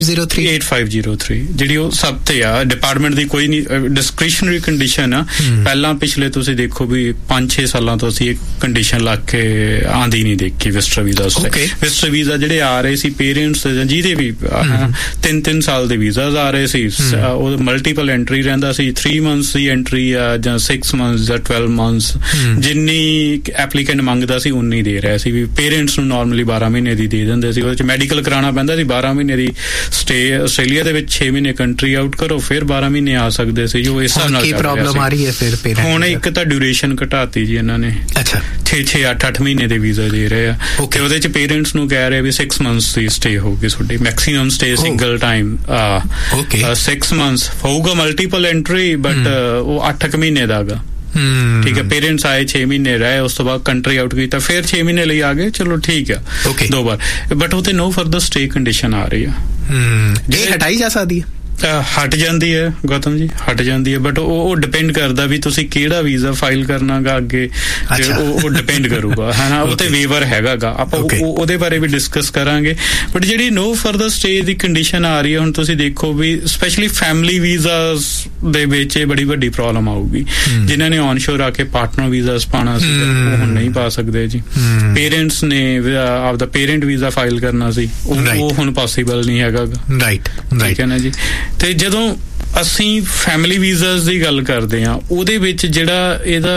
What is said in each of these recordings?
8503 ਜਿਹੜੀ ਉਹ ਸਭ ਤੇ ਆ ਡਿਪਾਰਟਮੈਂਟ ਦੀ ਕੋਈ ਨਹੀਂ ਡਿਸਕ੍ਰਿਸ਼ਨਰੀ ਕੰਡੀਸ਼ਨ ਆ। ਪਹਿਲਾਂ ਪਿਛਲੇ ਤੁਸੀਂ ਦੇਖੋ ਵੀ 5-6 ਸਾਲਾਂ ਤੋਂ ਅਸੀਂ ਇੱਕ ਕੰਡੀਸ਼ਨ ਲਾ ਕੇ ਆਂਦੀ ਨਹੀਂ ਦੇਖੀ ਵਿਜ਼ਟਰ ਵੀਜ਼ਾ ਉੱਤੇ। ਵਿਜ਼ਟਰ ਵੀਜ਼ਾ ਜਿਹੜੇ ਆ ਰਹੇ ਸੀ ਪੇਰੈਂਟਸ ਜਿਹਦੇ ਵੀ 3-3 ਸਾਲ ਦੇ ਵੀਜ਼ਾਸ ਆ ਰਹੇ ਸੀ, ਉਹ ਮਲਟੀਪਲ ਐਂਟਰੀ ਰਹਿੰਦਾ ਸੀ। 3 months ਦੀ ਐਂਟਰੀ ਆ ਜਾਂ 6 months ਜਾਂ 12 months ਜਿੰਨੀ ਐਪਲੀਕੈਂਟ ਮੰਗਦਾ ਸੀ ਉਨੀ ਦੇ ਰਿਹਾ ਸੀ। ਵੀ ਪੇਰੈਂਟਸ ਨੂੰ ਨਾਰਮਲੀ 12 ਮਹੀਨੇ ਦੀ ਦੇ ਦਿੰਦੇ ਸੀ। ਉਹਦੇ ਚ ਮੈਡੀਕਲ ਕਰਾਉਣਾ ਪੈਂਦਾ ਸੀ। 12 ਮਹੀਨੇ ਦੀ ਸਟੇ ਆਸਟ੍ਰੇਲੀਆ ਦੇ ਵਿੱਚ 6 ਮਹੀਨੇ ਕੰਟਰੀ ਆਊਟ ਕਰੋ, ਫਿਰ 12 ਮਹੀਨੇ ਆ ਸਕਦੇ ਸੀ। ਜੋ ਇਸ ਨਾਲ ਪ੍ਰੋਬਲਮ ਆ ਰਹੀ ਹੈ ਫਿਰ ਹੁਣ ਇੱਕ ਤਾਂ ਡਿਊਰੇਸ਼ਨ ਘਟਾਤੀ ਜੀ ਇਹਨਾਂ ਨੇ। 6-6 8-8 ਮਹੀਨੇ ਦੇ ਵੀਜ਼ਾ ਦੇ ਰਹੇ ਆ ਤੇ ਉਹਦੇ ਚ ਪੇਰੈਂਟਸ ਨੂੰ ਕਹਿ ਰਹੇ ਵੀ 6 months ਦੀ ਸਟੇ ਹੋਊਗੀ ਤੁਹਾਡੀ maximum stay single time 6 months ਹੋਊਗਾ। ਮਲਟੀਪਲ ਐਂਟਰੀ ਬਟ ਉਹ 8 ਮਹੀਨੇ ਦਾ ਗਾ। ਠੀਕ ਹੈ, ਪੇਰੈਂਟਸ ਆਏ 6 ਮਹੀਨੇ ਰਹੇ, ਉਸ ਤੋਂ ਬਾਅਦ ਕੰਟਰੀ ਆਊਟ ਕੀਤਾ, ਫਿਰ 6 ਮਹੀਨੇ ਲਈ ਆ ਗਏ, ਚਲੋ ਠੀਕ ਆ 2 ਵਾਰ, ਬਟ ਉਹ ਤੇ ਨੋ ਫਰਦਰ ਸਟੇ ਕੰਡੀਸ਼ਨ ਆ ਰਹੀ ਆ। ਇਹ ਹਟਾਈ ਜਾ ਸਕਦੀ ਹੈ? ਹਟ ਜਾਂਦੀ ਹੈ ਗੌਤਮ ਜੀ, ਹਟ ਜਾਂਦੀ ਹੈ, ਬਟ ਉਹ ਡਿਪੈਂਡ ਕਰਦਾ ਵੀ ਤੁਸੀਂ ਕਿਹੜਾ ਵੀਜ਼ਾ ਫਾਈਲ ਕਰਨਾਗਾ ਅੱਗੇ, ਉਹ ਡਿਪੈਂਡ ਕਰੂਗਾ ਹੈ ਨਾ। ਉਹ ਤੇ ਵੇਵਰ ਹੈਗਾ ਗਾ, ਆਪਾਂ ਉਹਦੇ ਬਾਰੇ ਵੀ ਡਿਸਕਸ ਕਰਾਂਗੇ। ਬਟ ਜਿਹੜੀ ਨੋ ਫਰਦਰ ਸਟੇ ਦੀ ਕੰਡੀਸ਼ਨ ਆ ਰਹੀ ਹੈ ਹੁਣ ਤੁਸੀਂ ਦੇਖੋ ਵੀ ਸਪੈਸ਼ਲੀ ਫੈਮਿਲੀ ਵੀਜ਼ਾਸ ਦੇ ਵਿੱਚ ਇਹ ਬੜੀ ਵੱਡੀ ਪ੍ਰੋਬਲਮ ਆਊਗੀ। ਜਿਨ੍ਹਾਂ ਨੇ ਔਨਸ਼ੋਰ ਆ ਕੇ ਪਾਰਟਨਰ ਵੀਜ਼ਾਸ ਪਾਉਣਾ ਸੀ ਉਹ ਹੁਣ ਨਹੀਂ ਪਾ ਸਕਦੇ ਜੀ। ਪੇਰੈਂਟਸ ਨੇ ਆਪਦਾ ਪੇਰੈਂਟ ਵੀਜ਼ਾ ਫਾਈਲ ਕਰਨਾ ਸੀ, ਉਹ ਹੁਣ ਪੋਸੀਬਲ ਨਹੀਂ ਹੈਗਾ। ਠੀਕ ਹੈ ਨਾ ਜੀ। ਤੇ ਜਦੋਂ ਅਸੀਂ ਫੈਮਿਲੀ ਵੀਜ਼ਾਸ ਦੀ ਗੱਲ ਕਰਦੇ ਹਾਂ ਉਹਦੇ ਵਿੱਚ ਜਿਹੜਾ ਇਹਦਾ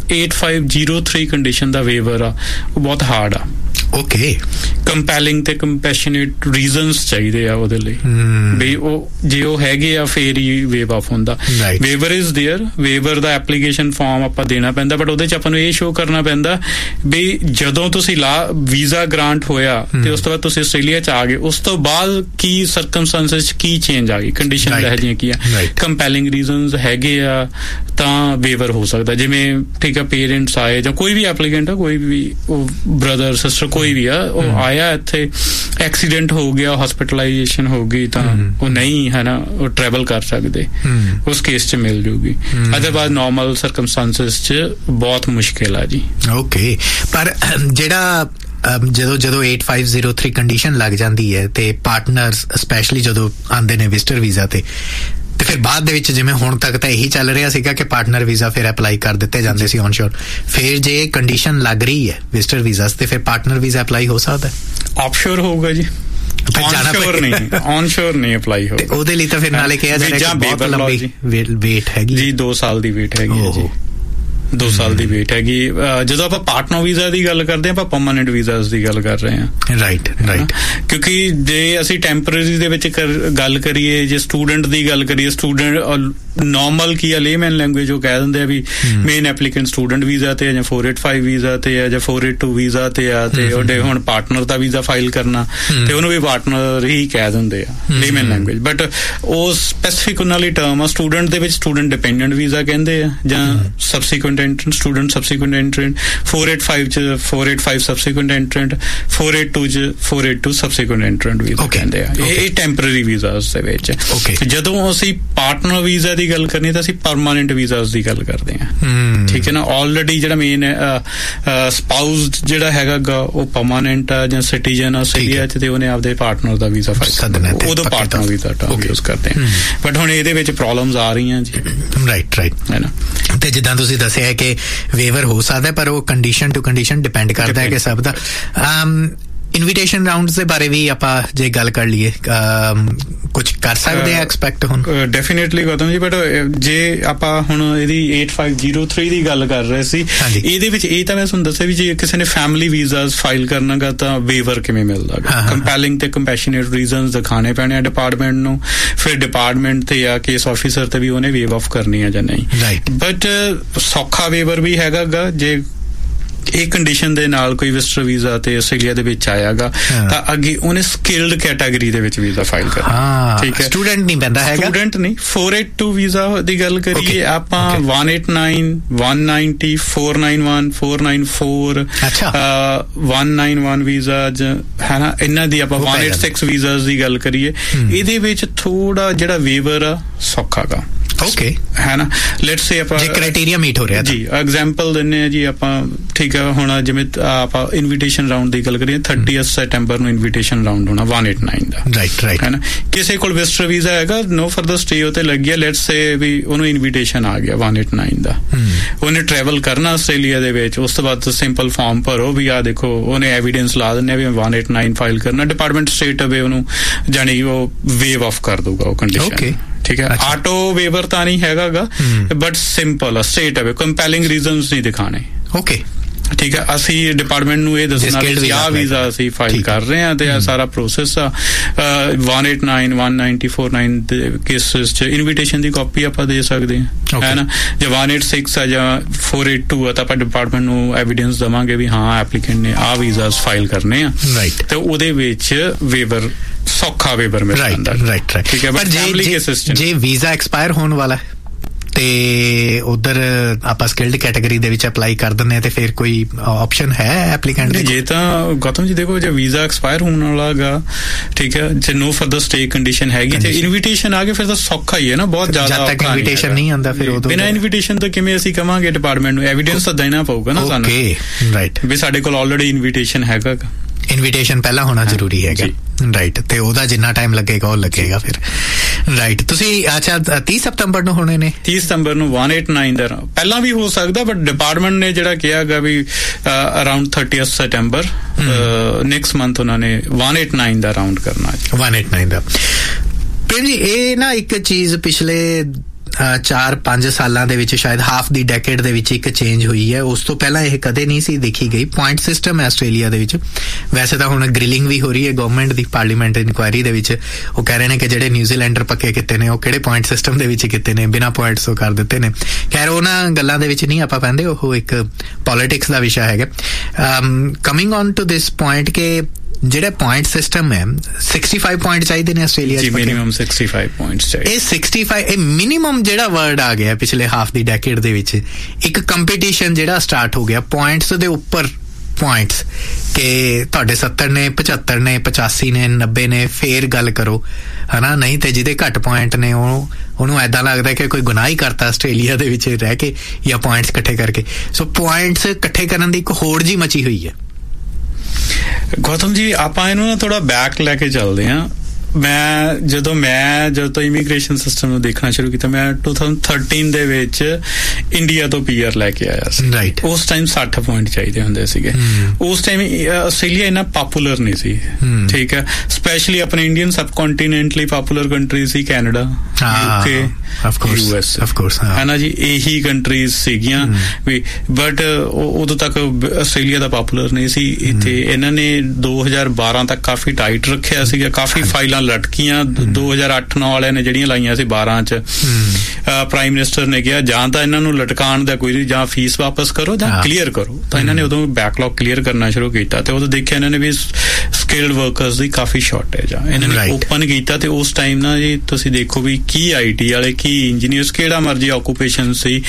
8503 ਕੰਡੀਸ਼ਨ ਦਾ ਵੇਵਰ ਆ ਉਹ ਬਹੁਤ ਹਾਰਡ ਆ। ਕੰਪੈਲਿੰਗ ਤੇ ਕੰਪੈਸ਼ਨੇਟ ਰੀਜ਼ਨਸ ਚਾਹੀਦੇ ਆ ਉਹਦੇ ਲਈ ਵੀ ਉਹ ਜੇ ਉਹ ਹੈਗੇ ਆ ਫੇਰ ਹੀ ਵੇਵ ਆਫ ਹੁੰਦਾ। Waiver is there, waiver the application form ਆਪਾਂ ਦੇਣਾ ਪੈਂਦਾ, ਬਟ ਉਹਦੇ ਚ ਆਪਾਂ ਨੂੰ ਇਹ ਸ਼ੋ ਕਰਨਾ ਪੈਂਦਾ ਵੀ ਜਦੋਂ ਤੁਸੀਂ ਵੀਜ਼ਾ ਗ੍ਰਾਂਟ ਹੋਇਆ ਤੇ ਉਸ ਤੋਂ ਬਾਅਦ ਤੁਸੀਂ ਆਸਟ੍ਰੇਲੀਆ ਚ ਆ ਗਏ, ਉਸ ਤੋਂ ਬਾਅਦ ਕੀ ਸਰਕਮਸਟੈਂਸਸ ਕੀ ਚੇਂਜ ਆ ਗਈ, ਕੰਡੀਸ਼ਨ ਇਹੋ ਜਿਹੀਆਂ ਕੀ ਆ। ਕੰਪੈਲਿੰਗ ਰੀਜ਼ਨਸ ਹੈਗੇ ਆ ਤਾਂ ਵੇਵਰ ਹੋ ਸਕਦਾ। ਜਿਵੇਂ ਠੀਕ ਆ ਪੇਰੈਂਟਸ ਆਏ ਜਾਂ ਕੋਈ ਵੀ ਐਪਲੀਕੈਂਟ ਆ, ਕੋਈ ਵੀ ਉਹ ਬ੍ਰਦਰ ਸਿਸਟਰ ਕੋਈ ਵੀ ਆ, ਉਹ ਆਇਆ ਇੱਥੇ ਐਕਸੀਡੈਂਟ ਹੋ ਗਿਆ, ਹਸਪੀਟਲਾਈਜੇਸ਼ਨ ਹੋ ਗਈ ਤਾਂ ਉਹ ਨਹੀਂ ਹੈ ਨਾ ਉਹ ਟਰੈਵਲ ਕਰ ਸਕਦੇ, ਉਸ ਕੇਸ ਚ ਮਿਲ ਜੂਗੀ। ਅਦਰਵਾਈਜ਼ ਨੋਰਮਲ ਸਰਕਮਸਟੈਂਸਸ ਚ ਬਹੁਤ ਮੁਸ਼ਕਿਲ ਆ ਜੀ। ਪਰ ਜਿਹੜਾ ਜਦੋਂ 8503 ਕੰਡੀਸ਼ਨ ਲੱਗ ਜਾਂਦੀ ਹੈ ਤੇ ਪਾਰਟਨਰਸ ਸਪੈਸ਼ਲੀ ਜਦੋਂ ਆਉਂਦੇ ਨੇ ਵਿਜ਼ਟਰ ਵੀਜ਼ਾ ਤੇ ਫਿਰ ਬਾਅਦ ਦੇ ਵਿੱਚ ਜਿਵੇਂ ਹੁਣ ਤੱਕ ਤਾਂ ਇਹੀ ਚੱਲ ਰਿਹਾ ਸੀਗਾ ਕਿ ਪਾਰਟਨਰ ਵੀਜ਼ਾ ਫਿਰ ਅਪਲਾਈ ਕਰ ਦਿੱਤੇ ਜਾਂਦੇ ਸੀ ਔਨਸ਼ੋਰ। ਫਿਰ ਜੇ ਕੰਡੀਸ਼ਨ ਲੱਗ ਰਹੀ ਹੈ ਵਿਜ਼ਟਰ ਵੀਜ਼ਾ ਤੇ ਫਿਰ ਪਾਰਟਨਰ ਵੀਜ਼ਾ ਅਪਲਾਈ ਹੋ ਸਕਦਾ? ਆਫਸ਼ੋਰ ਹੋਊਗਾ ਜੀ, ਔਨਸ਼ੋਰ ਨਹੀਂ ਅਪਲਾਈ ਹੋਊਗਾ। ਉਹਦੇ ਲਈ ਤਾਂ ਫਿਰ ਨਾਲੇ ਕਿਹਾ ਜਾ ਰਿਹਾ ਬਹੁਤ ਲੰਬੀ ਵੇਟ ਹੈਗੀ ਜੀ, 2 ਸਾਲ ਦੀ ਵੇਟ ਹੈਗੀ ਹੈ ਜੀ। 2 ਸਾਲ ਦੀ ਵੇਟ ਹੈਗੀ। ਜਦੋਂ ਆਪਾਂ ਪਾਰਟਨਰ ਵੀਜ਼ਾ ਦੀ ਗੱਲ ਕਰਦੇ ਹਾਂ ਆਪਾਂ ਪਰਮਾਨੈਂਟ ਵੀਜ਼ਾਸ ਦੀ ਗੱਲ ਕਰ ਰਹੇ ਹਾਂ। ਰਾਈਟ ਕਿਉਂਕਿ ਜੇ ਅਸੀਂ ਟੈਂਪਰੇਰੀ ਦੇ ਵਿੱਚ ਗੱਲ ਕਰੀਏ, ਜੇ ਸਟੂਡੈਂਟ ਦੀ ਗੱਲ ਕਰੀਏ, ਸਟੂਡੈਂਟ ਨੋਰਮਲ ਕੀ ਆ ਲੇਮੈਨ ਲੈਂਗੁਏਜ ਉਹ ਕਹਿ ਦਿੰਦੇ ਆ ਵੀ ਮੇਨ ਐਪਲੀਕੈਂਟ ਸਟੂਡੈਂਟ ਵੀਜ਼ਾ ਤੇ ਜਾਂ 485 ਵੀਜ਼ਾ ਤੇ ਆ ਜਾਂ 482 ਵੀਜ਼ਾ ਤੇ ਆ, ਤੇ ਉਹਦੇ ਹੁਣ ਪਾਰਟਨਰ ਦਾ ਵੀਜ਼ਾ ਫਾਈਲ ਕਰਨਾ ਤੇ ਉਹਨੂੰ ਵੀ ਪਾਰਟਨਰ ਹੀ ਕਹਿ ਦਿੰਦੇ ਆ ਲੇਮੈਨ ਲੈਂਗੁਏਜ। ਬਟ ਉਹ ਸਪੈਸੀਫਿਕ ਉਹਨਾਂ ਲਈ ਟਰਮ ਆ। ਸਟੂਡੈਂਟ ਦੇ ਵਿੱਚ ਸਟੂਡੈਂਟ ਡਿਪੈਂਡੈਂਟ ਵੀਜ਼ਾ ਕਹਿੰਦੇ ਆ ਜਾਂ ਸਬਸੀਕੁਐਂਟ ਐਂਟਰੈਂਟ, ਸਟੂਡੈਂਟ ਸਬਸੀਕੁਐਂਟ ਐਂਟਰੈਂਟ। 485 ਚ 485 ਸਬਸੀਕੁਐਂਟ ਐਂਟਰੈਂਟ, 482 ਚ 482 ਸਬਸੀਕੁਐਂਟ ਐਂਟਰੈਂਟ ਵੀਜ਼ਾ ਕਹਿੰਦੇ ਆ। ਇਹ ਟੈਂਪਰੇਰੀ ਵੀਜ਼ਾਸ ਦੇ ਵਿੱਚ। ਜਦੋਂ ਅਸੀਂ ਪਾਰਟਨਰ ਵੀਜ਼ਾ ਦੀ ਗੱਲ ਕਰਨੀ ਤਾਂ ਅਸੀਂ ਪਰਮਾਨੈਂਟ ਵੀਜ਼ਾਸ ਦੀ ਗੱਲ ਕਰਦੇ ਹਾਂ। ਠੀਕ ਹੈ ਨਾ। ਆਲਰੇਡੀ ਜਿਹੜਾ ਮੇਨ ਸਪਾਊਸ ਜਿਹੜਾ ਹੈਗਾ ਉਹ ਪਰਮਾਨੈਂਟ ਆ ਜਾਂ ਸਿਟੀਜ਼ਨ ਆਸਟ੍ਰੇਲੀਆ ਚ ਤੇ ਉਹਨੇ ਆਪਦੇ ਪਾਰਟਨਰ ਦਾ ਵੀਜ਼ਾ ਫਾਈਲ ਕਰਨਾ, ਉਦੋਂ ਪਾਰਟਨਰ ਵੀਜ਼ਾ ਟਰਮ ਯੂਜ਼ ਕਰਦੇ ਹਾਂ। ਬਟ ਹੁਣ ਇਹਦੇ ਵਿੱਚ ਪ੍ਰੋਬਲਮਸ ਆ ਰਹੀਆਂ ਜੀ। ਰਾਈਟ ਹੈ ਨਾ। ਤੇ ਜਿੱਦਾਂ ਤੁਸੀਂ ਦੱਸਿਆ ਕਿ ਵੇਵਰ ਹੋ ਸਕਦਾ ਪਰ ਉਹ ਕੰਡੀਸ਼ਨ ਟੂ ਕੰਡੀਸ਼ਨ ਡਿਪੈਂਡ ਕਰਦਾ ਹੈ ਕਿ ਸਭ ਦਾ। ਇਨਵੀਟੇਸ਼ਨ ਰਾਊਂਡਸ ਦੇ ਬਾਰੇ ਵੀ ਆਪਾਂ ਜੇ ਗੱਲ ਕਰ ਲਈਏ ਕੁਝ ਕਰ ਸਕਦੇ ਆ ਐਕਸਪੈਕਟ ਹੁਣ? ਡੈਫੀਨੇਟਲੀ ਗੌਤਮ ਜੀ, ਬਟ ਜੇ ਆਪਾਂ ਹੁਣ ਇਹਦੀ 8503 ਦੀ ਗੱਲ ਕਰ ਰਹੇ ਸੀ, ਇਹਦੇ ਵਿੱਚ ਇਹ ਤਾਂ ਮੈਂ ਤੁਹਾਨੂੰ ਦੱਸਿਆ ਵੀ ਜੇ ਕਿਸੇ ਨੇ ਫੈਮਿਲੀ ਵੀਜ਼ਾਸ ਫਾਈਲ ਕਰਨਾਗਾ ਤਾਂ ਵੇਵਰ ਕਿਵੇਂ ਮਿਲਦਾ। ਕੰਪੈਲਿੰਗ ਤੇ ਕੰਪੈਸ਼ਨੇਟ ਰੀਜ਼ਨਸ ਦਿਖਾਣੇ ਪੈਣੇ ਆ ਡਿਪਾਰਟਮੈਂਟ ਨੂੰ, ਫਿਰ ਡਿਪਾਰਟਮੈਂਟ ਤੇ ਜਾਂ ਕੇਸ ਆਫਿਸਰ ਤੇ ਵੀ ਉਹਨੇ ਵੇਵ ਆਫ ਕਰਨੀ ਆ ਜਾਂ ਨਹੀਂ। ਬਟ ਸੌਖਾ ਵੇਵਰ ਵੀ ਹੈਗਾ ਗਾ। ਜੇ ਇਹ ਕੰਡੀਸ਼ਨ ਦੇ ਨਾਲ ਕੋਈ ਵਿਜ਼ਟਰ ਵੀਜ਼ਾ ਤੇ ਆਸਟ੍ਰੇਲੀਆ ਦੇ ਵਿੱਚ ਆਇਆਗਾ ਤਾਂ ਅੱਗੇ ਉਹਨੇ ਸਕਿਲਡ ਕੈਟਾਗਰੀ ਦੇ ਵਿੱਚ ਵੀਜ਼ਾ ਫਾਈਲ ਕਰਨਾ। ਠੀਕ ਹੈ, ਸਟੂਡੈਂਟ ਨਹੀਂ ਪੈਂਦਾ ਹੈਗਾ। ਸਟੂਡੈਂਟ ਨਹੀਂ। 482 ਵੀਜ਼ਾ ਦੀ ਗੱਲ ਕਰੀਏ ਆਪਾਂ 189, 190, 491, 494, 191 ਵੀਜ਼ਾ ਹੈ ਨਾ, ਇਹਨਾਂ ਦੀ ਆਪਾਂ 186 ਵੀਜ਼ਾਸ ਦੀ ਗੱਲ ਕਰੀਏ, ਇਹਦੇ ਵਿੱਚ ਥੋੜਾ ਜਿਹੜਾ ਵੇਵਰ ਆ ਸੌਖਾ ਗਾ। ਓਕੇ ਹੈ ਨਾ। ਲੈਟਸ ਸੇ ਆਪਾਂ ਜੇ ਕ੍ਰਾਈਟੇਰੀਆ ਮੀਟ ਹੋ ਰਿਹਾ ਜੀ, ਐਗਜ਼ਾਮਪਲ ਦਿੰਦੇ ਆ ਜੀ ਆਪਾਂ, ਠੀਕ ਹੈ। ਹੁਣ ਜਿਵੇਂ ਆਪਾਂ ਇਨਵੀਟੇਸ਼ਨ ਰਾਊਂਡ ਦੀ ਗੱਲ ਕਰੀਏ, 30 ਸੈਪਟੈਂਬਰ ਨੂੰ ਇਨਵੀਟੇਸ਼ਨ ਰਾਊਂਡ ਹੋਣਾ 189 ਦਾ, ਰਾਈਟ ਹੈ ਨਾ। ਕਿਸੇ ਕੋਲ ਵਿਜ਼ਟਰ ਵੀਜ਼ਾ ਹੈਗਾ, ਨੋ ਫਰਦਰ ਸਟੇ ਉਤੇ ਲੱਗਿਆ, ਲੈਟਸ ਸੇ ਵੀ ਉਹਨੂੰ ਇਨਵੀਟੇਸ਼ਨ ਆ ਗਿਆ 189 ਦਾ, ਉਹਨੇ ਟਰੈਵਲ ਕਰਨਾ ਆਸਟ੍ਰੇਲੀਆ ਦੇ ਵਿੱਚ। ਉਸ ਤੋਂ ਬਾਅਦ ਸਿੰਪਲ ਫਾਰਮ ਭਰੋ ਵੀ ਆ ਦੇਖੋ, ਉਹਨੇ ਐਵੀਡੈਂਸ ਲਾ ਦਿੰਦੇ ਵੀ 189 ਫਾਈਲ ਕਰਨਾ, ਡਿਪਾਰਟਮੈਂਟ ਸਟੇਟ ਅਵੇ ਉਹਨੂੰ ਜਾਣੀ ਉਹ ਵੇਵ ਆਫ ਕਰ ਦੂਗਾ ਉਹ ਕੰਡੀਸ਼ਨ, ਠੀਕ ਹੈ। ਆਟੋ ਵੇਵਰ ਤਾਂ ਨਹੀਂ ਹੈਗਾ, ਬਟ ਸਿੰਪਲ ਸਟੇਟ ਅਵੇ, ਕੰਪੈਲਿੰਗ ਰੀਜ਼ਨਸ ਨਹੀਂ ਦਿਖਾਣੇ, ਓਕੇ, ਠੀਕ ਹੈ। ਅਸੀਂ ਡਿਪਾਰਟਮੈਂਟ ਨੂੰ ਇਹ ਦੱਸਣਾ ਕਿ ਆਹ ਵੀਜ਼ਾ ਅਸੀਂ ਫਾਈਲ ਕਰ ਰਹੇ ਹਾਂ ਤੇ ਆ ਸਾਰਾ ਪ੍ਰੋਸੈਸ ਆ। 189 194 ਦੇ ਕੇਸਿਸ 'ਚ ਇਨਵੀਟੇਸ਼ਨ ਦੀ ਕਾਪੀ ਆਪਾਂ ਦੇ ਸਕਦੇ ਹਾਂ, ਹੈ ਨਾ। ਜੇ 186 ਆ ਜਾਂ 482 ਆ ਤਾਂ ਆਪਾਂ ਡਿਪਾਰਟਮੈਂਟ ਨੂੰ ਐਵੀਡੈਂਸ ਦੇਵਾਂਗੇ ਵੀ ਹਾਂ ਐਪਲੀਕੈਂਟ ਨੇ ਆਹ ਵੀਜ਼ਾਸ ਫਾਈਲ ਕਰਨੇ ਆ, ਤੇ ਉਹਦੇ ਵਿੱਚ ਵੇਵਰ ਸੌਖਾ ਵੇਵਰ ਮਿਲ ਜਾਂਦਾ, ਰਾਈਟ, ਠੀਕ ਹੈ। ਪਰ ਜੇ ਵੀਜ਼ਾ ਐਕਸਪਾਇਰ ਹੋਣ ਵਾਲਾ ਤੇ ਉਧਰ ਆਪਾਂ ਸਕਿਲਡ ਕੈਟਾਗਰੀ ਦੇ ਵਿੱਚ ਅਪਲਾਈ ਕਰ ਦਿੰਦੇ ਆ, ਤੇ ਫਿਰ ਕੋਈ ਆਪਸ਼ਨ ਹੈ ਐਪਲੀਕੈਂਟ ਦੇ? ਜੇ ਤਾਂ ਗੌਤਮ ਜੀ ਦੇਖੋ, ਜੇ ਵੀਜ਼ਾ ਐਕਸਪਾਇਰ ਹੋਣ ਵਾਲਾ ਗਾ, ਠੀਕ ਹੈ, ਜੇ ਨੋ ਫਰਦਰ ਸਟੇ ਕੰਡੀਸ਼ਨ ਹੈਗੀ ਤੇ ਇਨਵੀਟੇਸ਼ਨ ਆ ਗਏ, ਫਿਰ ਤਾਂ ਸੌਖਾ ਹੀ ਹੈ ਨਾ, ਬਹੁਤ ਜ਼ਿਆਦਾ। ਜਦ ਤੱਕ ਇਨਵੀਟੇਸ਼ਨ ਨਹੀਂ ਆਉਂਦਾ ਫਿਰ ਉਦੋਂ ਬਿਨਾਂ ਇਨਵੀਟੇਸ਼ਨ ਤੋਂ ਕਿਵੇਂ ਅਸੀਂ ਕਵਾਂਗੇ ਡਿਪਾਰਟਮੈਂਟ ਨੂੰ, ਐਵੀਡੈਂਸ ਤਾਂ ਦੇਣਾ ਪਊਗਾ ਨਾ ਸਾਨੂੰ, ਰਾਈਟ, ਵੀ ਸਾਡੇ ਕੋਲ ਆਲਰੇਡੀ ਇਨਵੀਟੇਸ਼ਨ ਹੈਗਾ। ਇਨਵੀਟੇਸ਼ਨ ਪਹਿਲਾਂ ਹੋਣਾ ਜ਼ਰੂਰੀ ਹੈਗਾ, ਰਾਈਟ, ਤੇ ਉਹਦਾ ਜਿੰਨਾ ਟਾਈਮ ਲੱਗੇਗਾ ਉਹ ਲੱਗੇਗਾ ਫਿਰ, ਰਾਈਟ। ਤੁਸੀਂ ਅੱਛਾ 30 ਸਤੰਬਰ ਨੂੰ ਹੋਣੇ ਨੇ? 30 ਸਤੰਬਰ ਨੂੰ 189 ਦਾ, ਪਹਿਲਾਂ ਵੀ ਹੋ ਸਕਦਾ, ਬਟ ਡਿਪਾਰਟਮੈਂਟ ਨੇ ਜਿਹੜਾ ਕਿਹਾਗਾ ਵੀ ਅਰਾਊਂਡ 30 ਸਤੰਬਰ ਨੈਕਸਟ ਮੰਥ ਉਹਨਾਂ ਨੇ 189 ਦਾ ਰਾਊਂਡ ਕਰਨਾ। 189 ਦਾ ਪ੍ਰੇਮ ਜੀ, ਇਹ ਨਾ ਇੱਕ ਚੀਜ਼ ਪਿਛਲੇ 4-5 ਸਾਲਾਂ ਦੇ ਵਿੱਚ, ਸ਼ਾਇਦ ਹਾਫ ਦੀ ਡੈਕੇਡ ਦੇ ਵਿੱਚ ਇੱਕ ਚੇਂਜ ਹੋਈ ਹੈ। ਉਸ ਤੋਂ ਪਹਿਲਾਂ ਇਹ ਕਦੇ ਨਹੀਂ ਸੀ ਦੇਖੀ ਗਈ। ਪੁਆਇੰਟ ਸਿਸਟਮ ਹੈ ਆਸਟ੍ਰੇਲੀਆ ਦੇ ਵਿੱਚ। ਵੈਸੇ ਤਾਂ ਹੁਣ ਗ੍ਰਿਲਿੰਗ ਵੀ ਹੋ ਰਹੀ ਹੈ ਗਵਰਨਮੈਂਟ ਦੀ, ਪਾਰਲੀਮੈਂਟ ਇਨਕੁਆਇਰੀ ਦੇ ਵਿੱਚ ਉਹ ਕਹਿ ਰਹੇ ਨੇ ਕਿ ਜਿਹੜੇ ਨਿਊਜ਼ੀਲੈਂਡਰ ਪੱਕੇ ਕੀਤੇ ਨੇ ਉਹ ਕਿਹੜੇ ਪੁਆਇੰਟ ਸਿਸਟਮ ਦੇ ਵਿੱਚ ਕੀਤੇ ਨੇ, ਬਿਨਾਂ ਪੁਆਇੰਟਸ ਉਹ ਕਰ ਦਿੱਤੇ ਨੇ। ਖੈਰ ਉਹਨਾਂ ਗੱਲਾਂ ਦੇ ਵਿੱਚ ਨਹੀਂ ਆਪਾਂ ਪੈਂਦੇ, ਉਹ ਇੱਕ ਪੋਲਿਟਿਕਸ ਦਾ ਵਿਸ਼ਾ ਹੈਗਾ। Coming on to this point ਕਿ ਜਿਹੜਾ ਪੁਆਇੰਟ ਸਿਸਟਮ ਹੈ, 65 ਪੁਆਇੰਟ ਚਾਹੀਦੇ ਨੇ ਆਸਟ੍ਰੇਲੀਆ 'ਚ, ਮਿਨੀਮਮ 65 ਪੁਆਇੰਟਸ ਚਾਹੀਦੇ। ਇਹ 65 ਇਹ ਮਿਨੀਮਮ ਜਿਹੜਾ ਵਰਡ ਆ ਗਿਆ ਪਿਛਲੇ ਹਾਫ ਦੀ ਡੈਕੇਡ ਦੇ ਵਿੱਚ, ਇੱਕ ਕੰਪੀਟੀਸ਼ਨ ਜਿਹੜਾ ਸਟਾਰਟ ਹੋ ਗਿਆ ਪੁਆਇੰਟਸ ਦੇ ਉੱਪਰ ਪੁਆਇੰਟਸ, ਕਿ ਤੁਹਾਡੇ 70 ਨੇ, 75 ਨੇ, 85 ਨੇ, 90 ਨੇ, ਫੇਰ ਗੱਲ ਕਰੋ, ਹਨਾ। ਨਹੀਂ ਤੇ ਜਿਹਦੇ ਘੱਟ ਪੁਆਇੰਟ ਨੇ ਉਹਨੂੰ ਏਦਾਂ ਲੱਗਦਾ ਕਿ ਕੋਈ ਗੁਨਾਹ ਹੀ ਕਰਤਾ ਆਸਟ੍ਰੇਲੀਆ ਦੇ ਵਿੱਚ ਰਹਿ ਕੇ ਜਾਂ ਪੁਆਇੰਟਸ ਇਕੱਠੇ ਕਰਕੇ। ਸੋ ਪੁਆਇੰਟਸ ਇਕੱਠੇ ਕਰਨ ਦੀ ਇੱਕ ਹੋੜ ਜੀ ਮਚੀ ਹੋਈ ਹੈ। ਗੌਤਮ ਜੀ, ਆਪਾਂ ਇਹਨੂੰ ਨਾ ਥੋੜਾ ਬੈਕ ਲੈ ਕੇ ਚੱਲਦੇ ਹਾਂ। ਜਦੋਂ ਤੋਂ ਇਮੀਗ੍ਰੇਸ਼ਨ ਸਿਸਟਮ ਨੂੰ ਦੇਖਣਾ ਸ਼ੁਰੂ ਕੀਤਾ, ਮੈਂ 2013 ਦੇ ਵਿੱਚ ਇੰਡੀਆ ਤੋਂ PR ਲੈ ਕੇ ਆਇਆ ਸੀ, ਰਾਈਟ। ਉਸ ਟਾਈਮ 60 ਪੁਆਇੰਟ ਚਾਹੀਦੇ ਹੁੰਦੇ ਸੀਗੇ। ਉਸ ਟਾਈਮ ਆਸਟ੍ਰੇਲੀਆ ਇੰਨਾ ਪਾਪੂਲਰ ਨਹੀਂ ਸੀ, ਠੀਕ ਹੈ। ਸਪੈਸ਼ਲੀ ਆਪਣੇ ਇੰਡੀਅਨ ਸਬ ਕੰਟੀਨੈਂਟਲੀ ਪਾਪੂਲਰ ਕੰਟਰੀ ਸੀ ਕੈਨੇਡਾ, UK, US, ਹੈ ਨਾ ਜੀ। ਇਹੀ ਕੰਟਰੀਜ਼ ਸੀਗੀਆਂ ਵੀ, ਬਟ ਉਦੋਂ ਤੱਕ ਆਸਟ੍ਰੇਲੀਆ ਦਾ ਪਾਪੂਲਰ ਨਹੀਂ ਸੀ। ਇੱਥੇ ਇਹਨਾਂ ਨੇ 2012 ਤੱਕ ਕਾਫੀ ਟਾਈਟ ਰੱਖਿਆ ਸੀਗਾ, ਕਾਫੀ ਫਾਈਲਾਂ ਲਟਕੀਆਂ 2008-9 ਵਾਲਿਆਂ ਨੇ ਜਿਹੜੀਆਂ ਲਾਈਆਂ ਸੀ 12 'ਚ। ਪ੍ਰਾਈਮ ਮਿਨਿਸਟਰ ਨੇ ਕਿਹਾ ਜਾਂ ਤਾਂ ਇਹਨਾਂ ਨੂੰ ਲਟਕਾਉਣ ਦਾ ਕੋਈ, ਜਾਂ ਫੀਸ ਵਾਪਸ ਕਰੋ ਜਾਂ ਕਲੀਅਰ ਕਰੋ। ਤਾਂ ਇਹਨਾਂ ਨੇ ਉਦੋਂ ਬੈਕਲੌਗ ਕਲੀਅਰ ਕਰਨਾ ਸ਼ੁਰੂ ਕੀਤਾ, ਤੇ ਉਦੋਂ ਦੇਖਿਆ ਇਹਨਾਂ ਨੇ ਵੀ ਸਕਿਲਡ ਵਰਕਰਸ ਦੀ ਕਾਫੀ ਸ਼ਾਰਟੇਜ ਆ। ਇਹਨਾਂ ਨੇ ਓਪਨ ਕੀਤਾ, ਤੇ ਉਸ ਟਾਈਮ ਨਾ ਜੀ ਤੁਸੀਂ ਦੇਖੋ ਵੀ ਕੀ IT ਵਾਲੇ, ਕੀ ਇੰਜੀਨੀਅਰਸ, ਕਿਹੜਾ ਮਰਜੀ ਆਕੂਪੇਸ਼ਨ ਸੀ,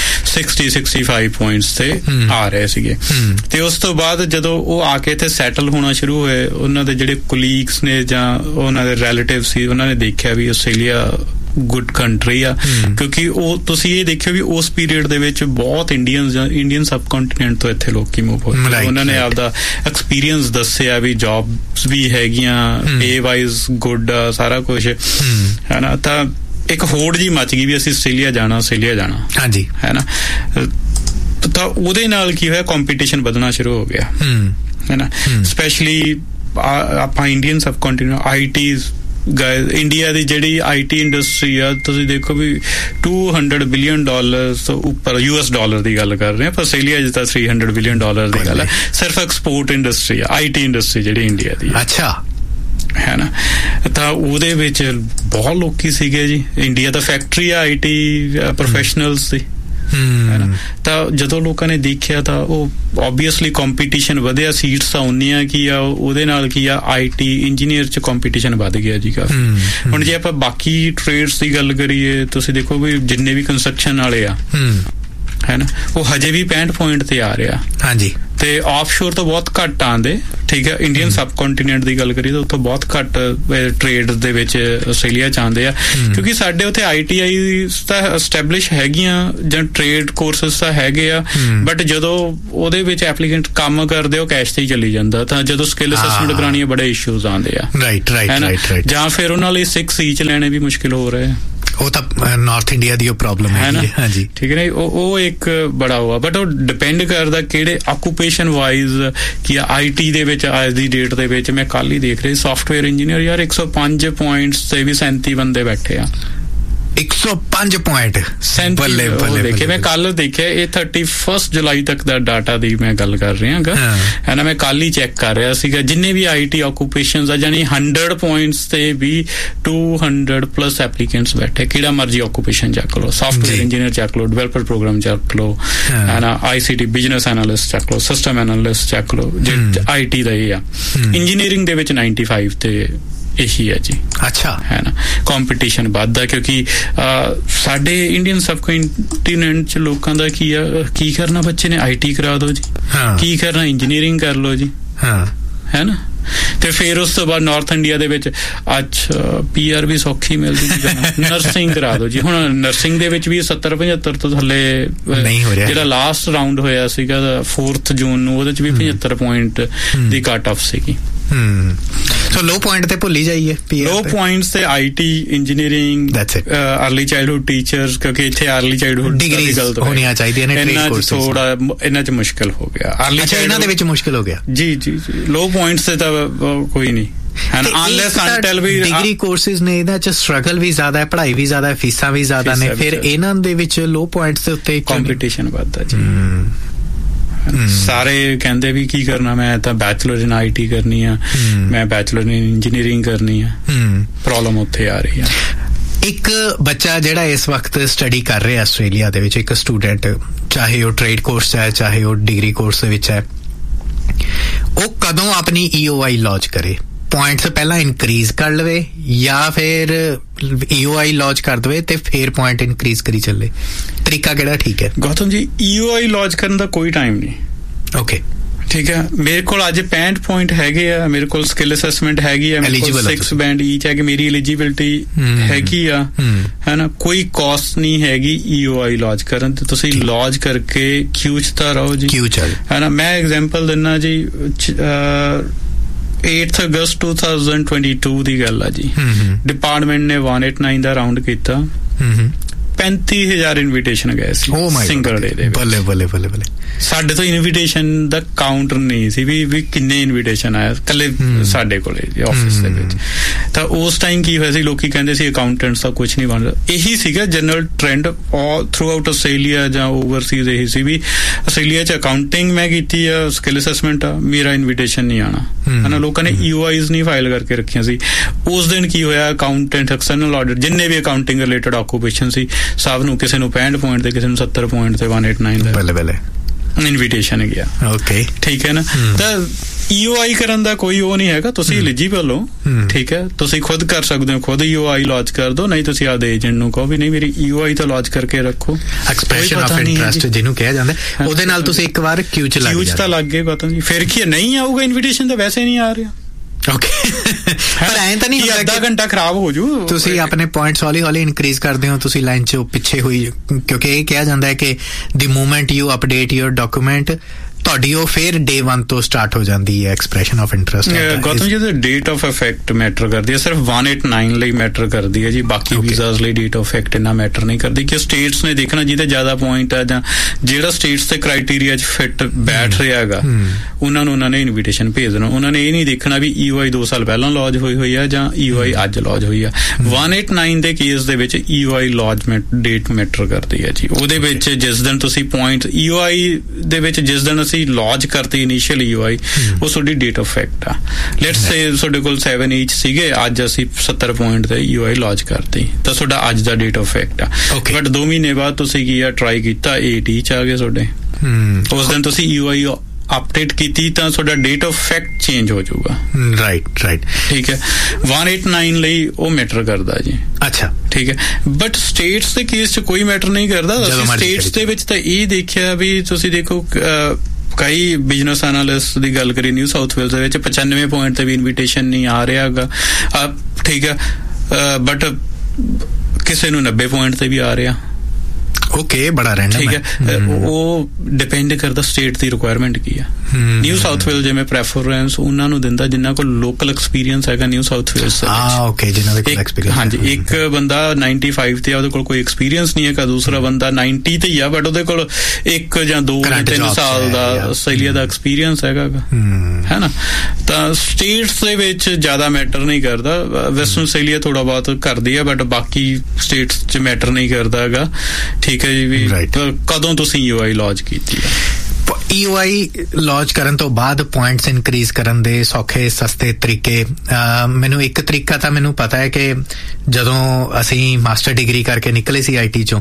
60-65 ਪੁਆਇੰਟਸ ਤੇ ਆ ਰਹੇ ਸੀਗੇ। ਤੇ ਉਸ ਤੋਂ ਬਾਅਦ ਜਦੋਂ ਉਹ ਆ ਕੇ ਇੱਥੇ ਸੈਟਲ ਹੋਣਾ ਸ਼ੁਰੂ ਹੋਏ, ਉਹਨਾਂ ਦੇ ਜਿਹੜੇ ਕੋਲੀਗਸ ਨੇ ਜਾਂ ਉਹਨਾਂ ਦੇ ਰਿਲੇਟਿਵ ਸੀ, ਉਹਨਾਂ ਨੇ ਦੇਖਿਆ ਵੀ ਆਸਟ੍ਰੇਲੀਆ ਗੁੱਡ ਕੰਟਰੀ ਆ, ਕਿਉਂਕਿ ਉਹ ਤੁਸੀਂ ਇਹ ਦੇਖਿਓ ਵੀ ਉਸ ਪੀਰੀਅਡ ਦੇ ਵਿੱਚ ਬਹੁਤ ਇੰਡੀਅਨ ਸਬ ਕੰਟੀਨੈਂਟ ਤੋਂ ਇੱਥੇ ਲੋਕੀ ਮੂਵ ਹੋਏ। ਉਹਨਾਂ ਨੇ ਆਪਦਾ ਐਕਸਪੀਰੀਅੰਸ ਦੱਸਿਆ ਵੀ ਜੌਬਸ ਵੀ ਹੈਗੀਆਂ, ਪੇ ਵਾਈਜ਼ ਗੁੱਡ, ਸਾਰਾ ਕੁਛ, ਹੈ ਨਾ। ਤਾਂ ਇੱਕ ਹੋੜ ਜੀ ਮਚ ਗਈ ਵੀ ਅਸੀਂ ਆਸਟ੍ਰੇਲੀਆ ਜਾਣਾ, ਹਾਂਜੀ, ਹੈ ਨਾ। ਤਾਂ ਉਹਦੇ ਨਾਲ ਕੀ ਹੋਇਆ, ਕੰਪੀਟੀਸ਼ਨ ਵਧਣਾ ਸ਼ੁਰੂ ਹੋ ਗਿਆ, ਹੈ ਨਾ। ਸਪੈਸ਼ਲੀ ਆਪਾਂ Indian sub continent IT India ਦੀ ਜਿਹੜੀ IT ਇੰਡਸਟਰੀ ਆ, ਤੁਸੀਂ ਦੇਖੋ ਵੀ $200 ਬਿਲੀਅਨ ਤੋਂ ਉੱਪਰ US ਡਾਲਰ ਦੀ ਗੱਲ ਕਰ ਰਹੇ ਹਾਂ, ਪਰ ਆਸਟ੍ਰੇਲੀਆ ਜਿੱਦਾਂ $300 ਬਿਲੀਅਨ ਦੀ ਗੱਲ ਹੈ। ਸਿਰਫ ਐਕਸਪੋਰਟ ਇੰਡਸਟਰੀ ਆ, IT ਇੰਡਸਟਰੀ ਜਿਹੜੀ ਇੰਡੀਆ ਦੀ। ਅੱਛਾ, ਹੈ ਨਾ। ਤਾਂ ਉਹਦੇ ਵਿੱਚ ਬਹੁਤ ਲੋਕੀ ਸੀਗੇ ਜੀ। ਇੰਡੀਆ ਤਾਂ ਫੈਕਟਰੀ ਆ IT ਪ੍ਰੋਫੈਸ਼ਨਲਸ ਦੀ, ਹੈ ਨਾ। ਤਾਂ ਜਦੋਂ ਲੋਕਾਂ ਨੇ ਦੇਖਿਆ ਤਾਂ ਉਹ ਓਬਵੀਅਸਲੀ ਕੰਪੀਟੀਸ਼ਨ ਵਧਿਆ, ਸੀਟਸ ਤਾਂ ਉਨੀਆਂ ਕੀ ਆ, ਉਹਦੇ ਨਾਲ ਕੀ ਆ IT ਇੰਜੀਨੀਅਰ 'ਚ ਕੰਪੀਟੀਸ਼ਨ ਵੱਧ ਗਿਆ ਜੀ ਕਾਫੀ। ਹੁਣ ਜੇ ਆਪਾਂ ਬਾਕੀ ਟ੍ਰੇਡਸ ਦੀ ਗੱਲ ਕਰੀਏ, ਤੁਸੀਂ ਦੇਖੋ ਵੀ ਜਿੰਨੇ ਵੀ ਕੰਸਟਰਕਸ਼ਨ ਵਾਲੇ ਆ, ਹੈ ਨਾ, ਉਹ ਹਜੇ ਵੀ 65 ਪੁਆਇੰਟ ਤੇ ਆ ਰਿਹਾ, ਹਾਂਜੀ। ਤੇ ਆਫਸ਼ੋਰ ਤਾਂ ਬਹੁਤ ਘੱਟ ਆਉਂਦੇ, ਠੀਕ ਹੈ। ਇੰਡੀਅਨ ਸਬ ਕੰਟੀਨੈਂਟ ਦੀ ਗੱਲ ਕਰੀਏ ਤਾਂ ਉੱਥੋਂ ਬਹੁਤ ਘੱਟ ਟ੍ਰੇਡ ਦੇ ਵਿੱਚ ਆਸਟ੍ਰੇਲੀਆ ਚ ਆਉਂਦੇ ਆ, ਕਿਉਂਕਿ ਸਾਡੇ ਉੱਥੇ ITI ਤਾਂ ਐਸਟੈਬਲਿਸ਼ ਹੈਗੀਆਂ ਜਾਂ ਟ੍ਰੇਡ ਕੋਰਸਿਸ ਤਾਂ ਹੈਗੇ ਆ, ਬਟ ਜਦੋਂ ਉਹਦੇ ਵਿੱਚ ਐਪਲੀਕੈਂਟ ਕੰਮ ਕਰਦੇ ਉਹ ਕੈਸ਼ ਤੇ ਹੀ ਚੱਲੀ ਜਾਂਦਾ, ਤਾਂ ਜਦੋਂ ਸਕਿੱਲ ਅਸੈਸਮੈਂਟ ਕਰਾਉਣੀ ਬੜੇ ਇਸ਼ੂਜ਼ ਆਉਂਦੇ ਆ, ਰਾਈਟ, ਜਾਂ ਫਿਰ ਉਹਨਾਂ ਲਈ 6C ਚ ਲੈਣੇ ਵੀ ਮੁਸ਼ਕਿਲ ਹੋ ਰਹੇ ਆ। ਉਹ ਤਾਂ ਨਾਰਥ ਇੰਡੀਆ ਦੀ ਉਹ ਪ੍ਰੋਬਲਮ ਹੈ ਨਾ, ਹਾਂਜੀ, ਠੀਕ ਹੈ ਨਾ। ਉਹ ਇੱਕ ਬੜਾ ਹੋਆ, ਬਟ ਉਹ ਡਿਪੈਂਡ ਕਰਦਾ ਕਿਹੜੇ ਆਕੂਪੇਸ਼ਨ ਵਾਈਜ਼ ਕਿ IT ਦੇ ਵਿੱਚ ਅੱਜ ਦੀ ਡੇਟ ਦੇ ਵਿੱਚ। ਮੈਂ ਕੱਲ ਹੀ ਦੇਖ ਰਹੀ ਸੌਫਟਵੇਅਰ ਇੰਜੀਨੀਅਰ ਯਾਰ 105 ਪੁਆਇੰਟਸ ਤੇ ਵੀ 37 ਬੰਦੇ ਬੈਠੇ ਆ। 105 ਪੁਆਇੰਟ, ਬੱਲੇ ਬੱਲੇ ਦੇਖੇ। ਮੈਂ ਕੱਲ ਦੇਖਿਆ, ਇਹ 31 ਜੁਲਾਈ ਤੱਕ ਦਾ ਡਾਟਾ ਦੀ ਮੈਂ ਗੱਲ ਕਰ ਰਿਹਾ ਹੈ ਨਾ। ਮੈਂ ਕੱਲ ਹੀ ਚੈੱਕ ਕਰ ਰਿਹਾ ਸੀਗਾ ਜਿੰਨੇ ਵੀ IT ਆਕੂਪੇਸ਼ਨਸ ਆ, ਜਾਨੀ 100 ਪੁਆਇੰਟਸ ਤੇ ਵੀ 200+ ਐਪਲੀਕੈਂਟਸ ਬੈਠੇ। ਕਿਹੜਾ ਮਰਜ਼ੀ ਆਕੂਪੇਸ਼ਨ ਚੱਕ ਲਓ, ਸੌਫਟਵੇਅਰ ਇੰਜੀਨੀਅਰ ਚੱਕ ਲਓ, ਡਿਵੈਲਪਰ ਪ੍ਰੋਗਰਾਮ ਚੱਕ ਲਓ, ਹੈ ਨਾ, ICT ਬਿਜ਼ਨਸ ਐਨਾਲਿਸਟ ਚੱਕ ਲਓ, ਸਿਸਟਮ ਐਨਾਲਿਸਟ ਚੱਕ ਲਓ, ਜੇ IT ਦਾ ਇਹ ਆ। ਇੰਜੀਨੀਅਰਿੰਗ ਦੇ ਵਿੱਚ 95 ਤੇ ਇਹੀ ਹੈ ਜੀ। ਅੱਛਾ, ਹੈ ਨਾ, ਕੰਪੀਟੀਸ਼ਨ ਵੱਧਦਾ ਕਿਉਂਕਿ ਸਾਡੇ ਇੰਡੀਅਨ ਸਬ ਕੰਟੀਨੈਂਟ ਚ ਲੋਕਾਂ ਦਾ ਕੀ ਆ, ਕੀ ਕਰਨਾ ਬੱਚੇ ਨੇ IT ਕਰਾ ਦਿਓ ਜੀ, ਕੀ ਕਰਨਾ ਇੰਜੀਨੀਅਰਿੰਗ ਕਰ ਲਓ ਜੀ, ਹੈ ਨਾ। ਤੇ ਫਿਰ ਉਸ ਤੋਂ ਬਾਅਦ ਨਾਰਥ ਇੰਡੀਆ ਦੇ ਵਿੱਚ PR ਵੀ ਸੌਖੀ ਮਿਲਦੀ, ਨਰਸਿੰਗ ਕਰਾ ਦਿਓ ਜੀ। ਹੁਣ ਨਰਸਿੰਗ ਦੇ ਵਿੱਚ ਵੀ 70-75 ਤੋਂ ਥੱਲੇ ਨਹੀਂ ਹੋ ਰਿਹਾ। ਜਿਹੜਾ ਲਾਸਟ ਰਾਊਂਡ ਹੋਇਆ ਸੀਗਾ 4 ਜੂਨ ਨੂੰ, ਉਹਦੇ ਚ ਵੀ 75 ਪੁਆਇੰਟ ਦੀ ਕੱਟ ਆਫ ਸੀਗੀ। ਸੋ ਲੋ ਪੁਆਇੰਟ ਤੇ ਭੁੱਲ ਹੀ ਜਾਈਏ, ਲੋ ਪੁਆਇੰਟਸ ਤੇ IT engineering, early childhood teachers, ਕਿਉਂਕਿ ਇੱਥੇ ਅਰਲੀ ਚਾਈਲਡਹੁੱਡ ਡਿਗਰੀਜ਼ ਹੋਣੀਆਂ ਚਾਹੀਦੀਆਂ ਨੇ, ਥੋੜਾ ਇਹਨਾਂ ਚ ਮੁਸ਼ਕਿਲ ਹੋ ਗਿਆ। ਇਹਨਾਂ ਦੇ ਵਿੱਚ ਮੁਸ਼ਕਿਲ ਹੋ ਗਿਆ ਜੀ। ਲੋ ਪੁਆਇੰਟਸ ਤੇ ਤਾਂ ਕੋਈ ਨਹੀਂ। ਡਿਗਰੀ ਕੋਰਸਿਸ ਨੇ, ਇਹਦਾ ਚ ਸਟਰਗਲ ਵੀ ਜ਼ਿਆਦਾ ਹੈ, ਪੜ੍ਹਾਈ ਵੀ ਜ਼ਿਆਦਾ ਹੈ, ਫੀਸਾਂ ਵੀ ਜ਼ਿਆਦਾ ਨੇ, ਫਿਰ ਇਹਨਾਂ ਦੇ ਵਿੱਚ ਲੋ ਪੁਆਇੰਟਸ ਦੇ ਉੱਤੇ ਕੰਪੀਟੀਸ਼ਨ ਵੱਧਦਾ ਜੀ। ਸਾਰੇ ਕਹਿੰਦੇ ਵੀ ਕੀ ਕਰਨਾ, ਮੈਂ ਤਾਂ ਬੈਚਲਰ ਇਨ IT ਕਰਨੀ ਆ, ਮੈਂ ਬੈਚਲਰ ਇਨ ਇੰਜੀਨੀਅਰਿੰਗ ਕਰਨੀ ਆ। ਪ੍ਰੋਬਲਮ ਉੱਥੇ ਆ ਰਹੀ ਆ। ਇੱਕ ਬੱਚਾ ਜਿਹੜਾ ਇਸ ਵਕਤ ਸਟੱਡੀ ਕਰ ਰਿਹਾ ਆਸਟ੍ਰੇਲੀਆ ਦੇ ਵਿੱਚ, ਇੱਕ ਸਟੂਡੈਂਟ, ਚਾਹੇ ਉਹ ਟ੍ਰੇਡ ਕੋਰਸ ਹੈ ਚਾਹੇ ਉਹ ਡਿਗਰੀ ਕੋਰਸ ਦੇ ਵਿੱਚ ਹੈ, ਉਹ ਕਦੋਂ ਆਪਣੀ EOI ਲਾਂਚ ਕਰੇ? ਪੁਆਇੰਟਸ ਪਹਿਲਾਂ ਇਨਕਰੀਜ਼ ਕਰ ਲਵੇ ਜਾਂ ਫਿਰ EOI ਲਾਂਚ ਕਰ ਦੇਵੇ ਤੇ ਫਿਰ ਪੁਆਇੰਟ ਇਨਕਰੀਜ਼ ਕਰੀ ਚੱਲੇ? ਤਰੀਕਾ ਕਿਹੜਾ ਠੀਕ ਹੈ? ਗੌਤਮ ਜੀ, EOI ਲਾਂਚ ਕਰਨ ਦਾ ਕੋਈ ਟਾਈਮ ਨਹੀਂ। ਓਕੇ, ਠੀਕ ਹੈ। ਮੇਰੇ ਕੋਲ ਅੱਜ 65 ਪੁਆਇੰਟ ਹੈਗੇ ਆ, ਮੇਰੇ ਕੋਲ ਸਕਿੱਲ ਅਸੈਸਮੈਂਟ ਹੈਗੀ ਆ, ਮੇਰੇ ਕੋਲ 6 ਬੈਂਡ ਈਚ ਹੈ ਕਿ ਮੇਰੀ ਐਲੀਜੀਬਿਲਿਟੀ ਹੈਗੀ ਆ, ਹੈ ਨਾ। ਕੋਈ ਕਾਸਟ ਨਹੀਂ ਹੈਗੀ EOI ਲਾਂਚ ਕਰਨ ਤੇ, ਤੁਸੀਂ ਲਾਂਚ ਕਰਕੇ ਕਿਊ ਚ ਤਾਂ ਰਹੋ ਜੀ, ਹੈ ਨਾ। ਮੈਂ ਐਗਜ਼ਾਮਪਲ ਦਿੰਨਾ ਜੀ, 8 ਅਗਸਤ 2022 ਦੀ ਗੱਲ ਆ ਜੀ। ਡਿਪਾਰਟਮੈਂਟ ਨੇ 189 ਦਾ ਰਾਊਂਡ ਕੀਤਾ, 35,000 ਇਨਵੀਟੇਸ਼ਨ ਗਏ ਸੀ ਸਿੰਗਲ ਡੇ ਦੇ। ਬੱਲੇ ਬੱਲੇ ਬੱਲੇ ਬੱਲੇ। ਸਾਡੇ ਤੋਂ ਇਨਵੀਟੇਸ਼ਨ ਦਾ ਕਾਊਂਟਰ ਨਹੀਂ ਸੀ ਵੀ ਕਿੰਨੇ ਇਨਵੀਟੇਸ਼ਨ ਆਇਆ ਕੱਲੇ ਸਾਡੇ ਕੋਲੇ ਆਫਿਸ ਦੇ ਵਿੱਚ। ਤਾਂ ਉਸ ਟਾਈਮ ਕੀ ਹੋਇਆ ਸੀ, ਲੋਕੀ ਕਹਿੰਦੇ ਸੀ ਅਕਾਊਂਟੈਂਟਸ ਦਾ ਕੁਝ ਨਹੀਂ ਬਣਦਾ। ਇਹੀ ਸੀਗਾ general trend through out Australia ਜਾਂ ਓਵਰਸੀਜ਼। ਇਹੀ ਸੀ ਵੀ ਆਸਟ੍ਰੇਲੀਆ ਚ ਅਕਾਊਂਟਿੰਗ ਮੈਂ ਕੀਤੀ ਆ, ਸਕਿੱਲ ਅਸੈਸਮੈਂਟ ਆ, ਮੇਰਾ ਇਨਵੀਟੇਸ਼ਨ ਨਹੀਂ ਆਉਣਾ, ਹੈ ਨਾ। ਲੋਕਾਂ ਨੇ EOIs ਨਹੀਂ ਫਾਈਲ ਕਰਕੇ ਰੱਖੀਆਂ ਸੀ। ਉਸ ਦਿਨ ਕੀ ਹੋਇਆ, ਅਕਾਊਂਟੈਂਟ, ਐਕਸਟਰਨਲ ਆਡਿਟ, ਜਿੰਨੇ ਵੀ ਅਕਾਊਂਟਿੰਗ ਰਿਲੇਟਡ ਆਕੂਪੇਸ਼ਨ ਸੀ, ਸਭ ਨੂੰ, ਕਿਸੇ ਨੂੰ 65 ਪੁਆਇੰਟ ਤੇ, ਕਿਸੇ ਨੂੰ 70 ਪੁਆਇੰਟ ਤੇ 189 ਦਾ ਬੱਲੇ ਬੱਲੇ ਇਨਵੀਟੇਸ਼ਨ ਗਿਆ। ਓਕੇ, ਠੀਕ ਹੈ ਨਾ। ਤਾਂ EOI ਕਰਨ ਦਾ ਕੋਈ ਉਹ ਨਹੀਂ ਹੈਗਾ, ਤੁਸੀਂ ਐਲੀਜੀਬਲ ਹੋ, ਠੀਕ ਹੈ। ਤੁਸੀਂ ਖੁਦ ਕਰ ਸਕਦੇ ਹੋ, ਖੁਦ EOI ਲਾਂਚ ਕਰ ਦੋ, ਨਹੀਂ ਤੁਸੀਂ ਆਪਦੇ ਏਜੰਟ ਨੂੰ ਕਹੋ ਵੀ ਨਹੀਂ ਮੇਰੀ EOI ਤਾਂ ਲਾਂਚ ਕਰਕੇ ਰੱਖੋ। ਐਕਸਪ੍ਰੈਸ਼ਨ ਆਫ ਇੰਟਰਸਟ ਜਿਹਨੂੰ ਕਿਹਾ ਜਾਂਦਾ, ਉਹਦੇ ਨਾਲ ਤੁਸੀਂ ਇੱਕ ਵਾਰ ਕਿਊ ਚ ਲੱਗ ਗਏ ਪਤਾ ਜੀ। ਫਿਰ ਕੀ ਨਹੀਂ ਆਊਗਾ ਇਨਵੀਟੇਸ਼ਨ ਤਾਂ ਵੈਸੇ ਨਹੀਂ ਆ ਰਿਹਾ। ਓਕੇ, ਪਰ ਐਂ ਤਾਂ ਨਹੀਂ ਅੱਧਾ ਘੰਟਾ ਖਰਾਬ ਹੋ ਜੂ। ਤੁਸੀਂ ਆਪਣੇ ਪੁਆਇੰਟਸ ਹੌਲੀ ਹੌਲੀ ਇਨਕਰੀਜ਼ ਕਰਦੇ ਹੋ, ਤੁਸੀਂ ਲਾਈਨ ਚ ਪਿੱਛੇ ਹੋਈ, ਕਿਉਂਕਿ ਇਹ ਕਿਹਾ ਜਾਂਦਾ ਹੈ ਕਿ ਦੀ moment you update your document, ਤੁਹਾਡੀ ਉਹ ਫਿਰ day 1 ਤੋਂ ਸਟਾਰਟ ਹੋ ਜਾਂਦੀ ਹੈ ਐਕਸਪ੍ਰੈਸ਼ਨ ਆਫ ਇੰਟਰਸਟ। ਗੌਤਮ ਜੀ, ਡੇਟ ਆਫ ਇਫੈਕਟ ਮੈਟਰ ਕਰਦੀ ਹੈ, ਸਿਰਫ 189 ਲਈ ਮੈਟਰ ਕਰਦੀ ਹੈ ਜੀ। ਬਾਕੀ ਵੀਜ਼ਾਸ ਲਈ ਡੇਟ ਆਫ ਇਫੈਕਟ ਇੰਨਾ ਮੈਟਰ ਨਹੀਂ ਕਰਦੀ, ਕਿ ਸਟੇਟਸ ਨੇ ਦੇਖਣਾ ਜਿਹਦੇ ਜ਼ਿਆਦਾ ਪੁਆਇੰਟ ਆ ਜਾਂ ਜਿਹੜਾ ਸਟੇਟਸ ਤੇ ਕ੍ਰਾਈਟੇਰੀਆ 'ਚ ਫਿੱਟ ਬੈਠ ਰਿਹਾ ਹੈਗਾ, ਉਹਨਾਂ ਨੇ ਇਨਵੀਟੇਸ਼ਨ ਭੇਜ ਦੇਣਾ। ਉਹਨਾਂ ਨੇ ਇਹ ਨਹੀਂ ਦੇਖਣਾ ਵੀ EOI 2 ਸਾਲ ਪਹਿਲਾਂ ਲਾਂਚ ਹੋਈ ਆ ਜਾਂ EOI ਅੱਜ ਲਾਂਚ ਹੋਈ ਆ। 189 ਦੇ ਕੇਸ ਦੇ ਵਿੱਚ EOI ਲਾਂਚ ਡੇਟ ਮੈਟਰ ਕਰਦੀ ਹੈ ਜੀ। ਉਹਦੇ ਵਿੱਚ ਜਿਸ ਦਿਨ ਤੁਸੀਂ ਪੁਆਇੰਟ EOI ਦੇ ਵਿੱਚ ਜਿਸ ਦਿਨ ਅਸੀਂ ਲਾਂਚ ਕਰਤੀ ਇਨੀਸ਼ੀਅਲ EOI, ਉਹ ਤੁਹਾਡੀ ਡੇਟ ਆਫ ਇਫੈਕਟ ਆ। ਲੈਟਸ ਸੇ ਤੁਹਾਡੇ ਕੋਲ 7 ਈਚ ਸੀਗੇ, ਅੱਜ ਅਸੀਂ 70 ਪੁਆਇੰਟ ਤੇ EOI ਲਾਂਚ ਕਰਤੀ, ਤਾਂ ਤੁਹਾਡਾ ਅੱਜ ਦਾ ਡੇਟ ਆਫ ਇਫੈਕਟ ਆ। ਬਟ 2 ਮਹੀਨੇ ਬਾਅਦ ਤੁਸੀਂ ਕੀ ਆ ਟਰਾਈ ਕੀਤਾ, 8 ਈਚ ਆ ਗਏ ਤੁਹਾਡੇ, ਉਸ ਦਿਨ ਤੁਸੀਂ EOI ਅਪਡੇਟ ਕੀਤੀ ਤਾਂ ਤੁਹਾਡਾ ਡੇਟ ਆਫ ਇਫੈਕਟ ਚੇਂਜ ਹੋ ਜਾਊਗਾ। ਰਾਈਟ, ਠੀਕ ਹੈ। 189 ਲਈ ਉਹ ਮੈਟਰ ਕਰਦਾ ਜੀ। ਅੱਛਾ, ਠੀਕ ਹੈ। ਬਟ ਸਟੇਟਸ ਦੇ ਕੇਸ 'ਚ ਕੋਈ ਮੈਟਰ ਨਹੀਂ ਕਰਦਾ। ਅਸੀਂ ਸਟੇਟਸ ਦੇ ਵਿੱਚ ਤਾਂ ਇਹ ਦੇਖਿਆ ਵੀ ਤੁਸੀਂ ਦੇਖੋ ਕਈ ਬਿਜ਼ਨਸ ਐਨਾਲਿਸਟ ਦੀ ਗੱਲ ਕਰੀ ਨਿਊ ਸਾਊਥ ਵੇਲਸ ਦੇ ਵਿੱਚ 95 ਪੁਆਇੰਟ ਤੇ ਵੀ ਇਨਵੀਟੇਸ਼ਨ ਨਹੀਂ ਆ ਰਿਹਾ ਹੈਗਾ, ਠੀਕ ਹੈ, ਬਟ ਕਿਸੇ ਨੂੰ 90 ਪੁਆਇੰਟ ਤੇ ਵੀ ਆ ਰਿਹਾ। ਓਕੇ, ਬੜਾ ਰੈਂਡਮ ਠੀਕ ਹੈ। ਉਹ ਡਿਪੈਂਡ ਕਰਦਾ ਸਟੇਟ ਦੀ ਰਿਕੁਆਇਰਮੈਂਟ ਕੀ ਆ। ਨਿਊ ਸਾਊਥ ਵੇਲਸ ਜਿਵੇਂ ਪ੍ਰੈਫਰੈਂਸ ਉਹਨਾਂ ਨੂੰ ਦਿੰਦਾ ਜਿਨ੍ਹਾਂ ਕੋਲ ਲੋਕਲ ਐਕਸਪੀਰੀਅੰਸ ਹੈਗਾ ਨਿਊ ਸਾਊਥ ਵੇਲਸ ਦੇ ਵਿੱਚ। ਓਕੇ, ਜਿਨ੍ਹਾਂ ਦੇ ਕੋਲ ਐਕਸਪੀਰੀਅੰਸ। ਹਾਂਜੀ, ਇੱਕ ਬੰਦਾ 95 ਤੇ ਆ, ਉਹਦੇ ਕੋਲ ਕੋਈ ਐਕਸਪੀਰੀਅੰਸ ਨਹੀਂ ਹੈਗਾ, ਦੂਸਰਾ ਬੰਦਾ 90 ਤੇ ਹੀ ਆ ਬਟ ਉਹਦੇ ਕੋਲ 1 ਜਾਂ 2 ਜਾਂ 3 ਸਾਲ ਦਾ ਆਸਟ੍ਰੇਲੀਆ ਦਾ ਐਕਸਪੀਰੀਅੰਸ ਹੈਗਾ ਹੈ ਨਾ। ਤਾਂ ਸਟੇਟਸ ਦੇ ਵਿੱਚ ਜ਼ਿਆਦਾ ਮੈਟਰ ਨਹੀਂ ਕਰਦਾ। ਵੈਸਟਰਨ ਆਸਟ੍ਰੇਲੀਆ ਥੋੜਾ ਬਹੁਤ ਕਰਦੀ ਆ ਬਟ ਬਾਕੀ ਸਟੇਟਸ 'ਚ ਮੈਟਰ ਨਹੀਂ ਕਰਦਾ ਹੈਗਾ। ਠੀਕ ਹੈ ਜੀ। ਵੀ ਕਦੋਂ ਤੁਸੀਂ EOI ਲਾਂਚ ਕੀਤੀ ਹੈ? EOI ਲਾਂਚ ਕਰਨ ਤੋਂ ਬਾਅਦ ਪੁਆਇੰਟਸ ਇਨਕਰੀਜ਼ ਕਰਨ ਦੇ ਸੌਖੇ ਸਸਤੇ ਤਰੀਕੇ, ਮੈਨੂੰ ਇੱਕ ਤਰੀਕਾ ਤਾਂ ਮੈਨੂੰ ਪਤਾ ਹੈ ਕਿ ਜਦੋਂ ਅਸੀਂ ਮਾਸਟਰ ਡਿਗਰੀ ਕਰਕੇ ਨਿਕਲੇ ਸੀ IT 'ਚੋਂ,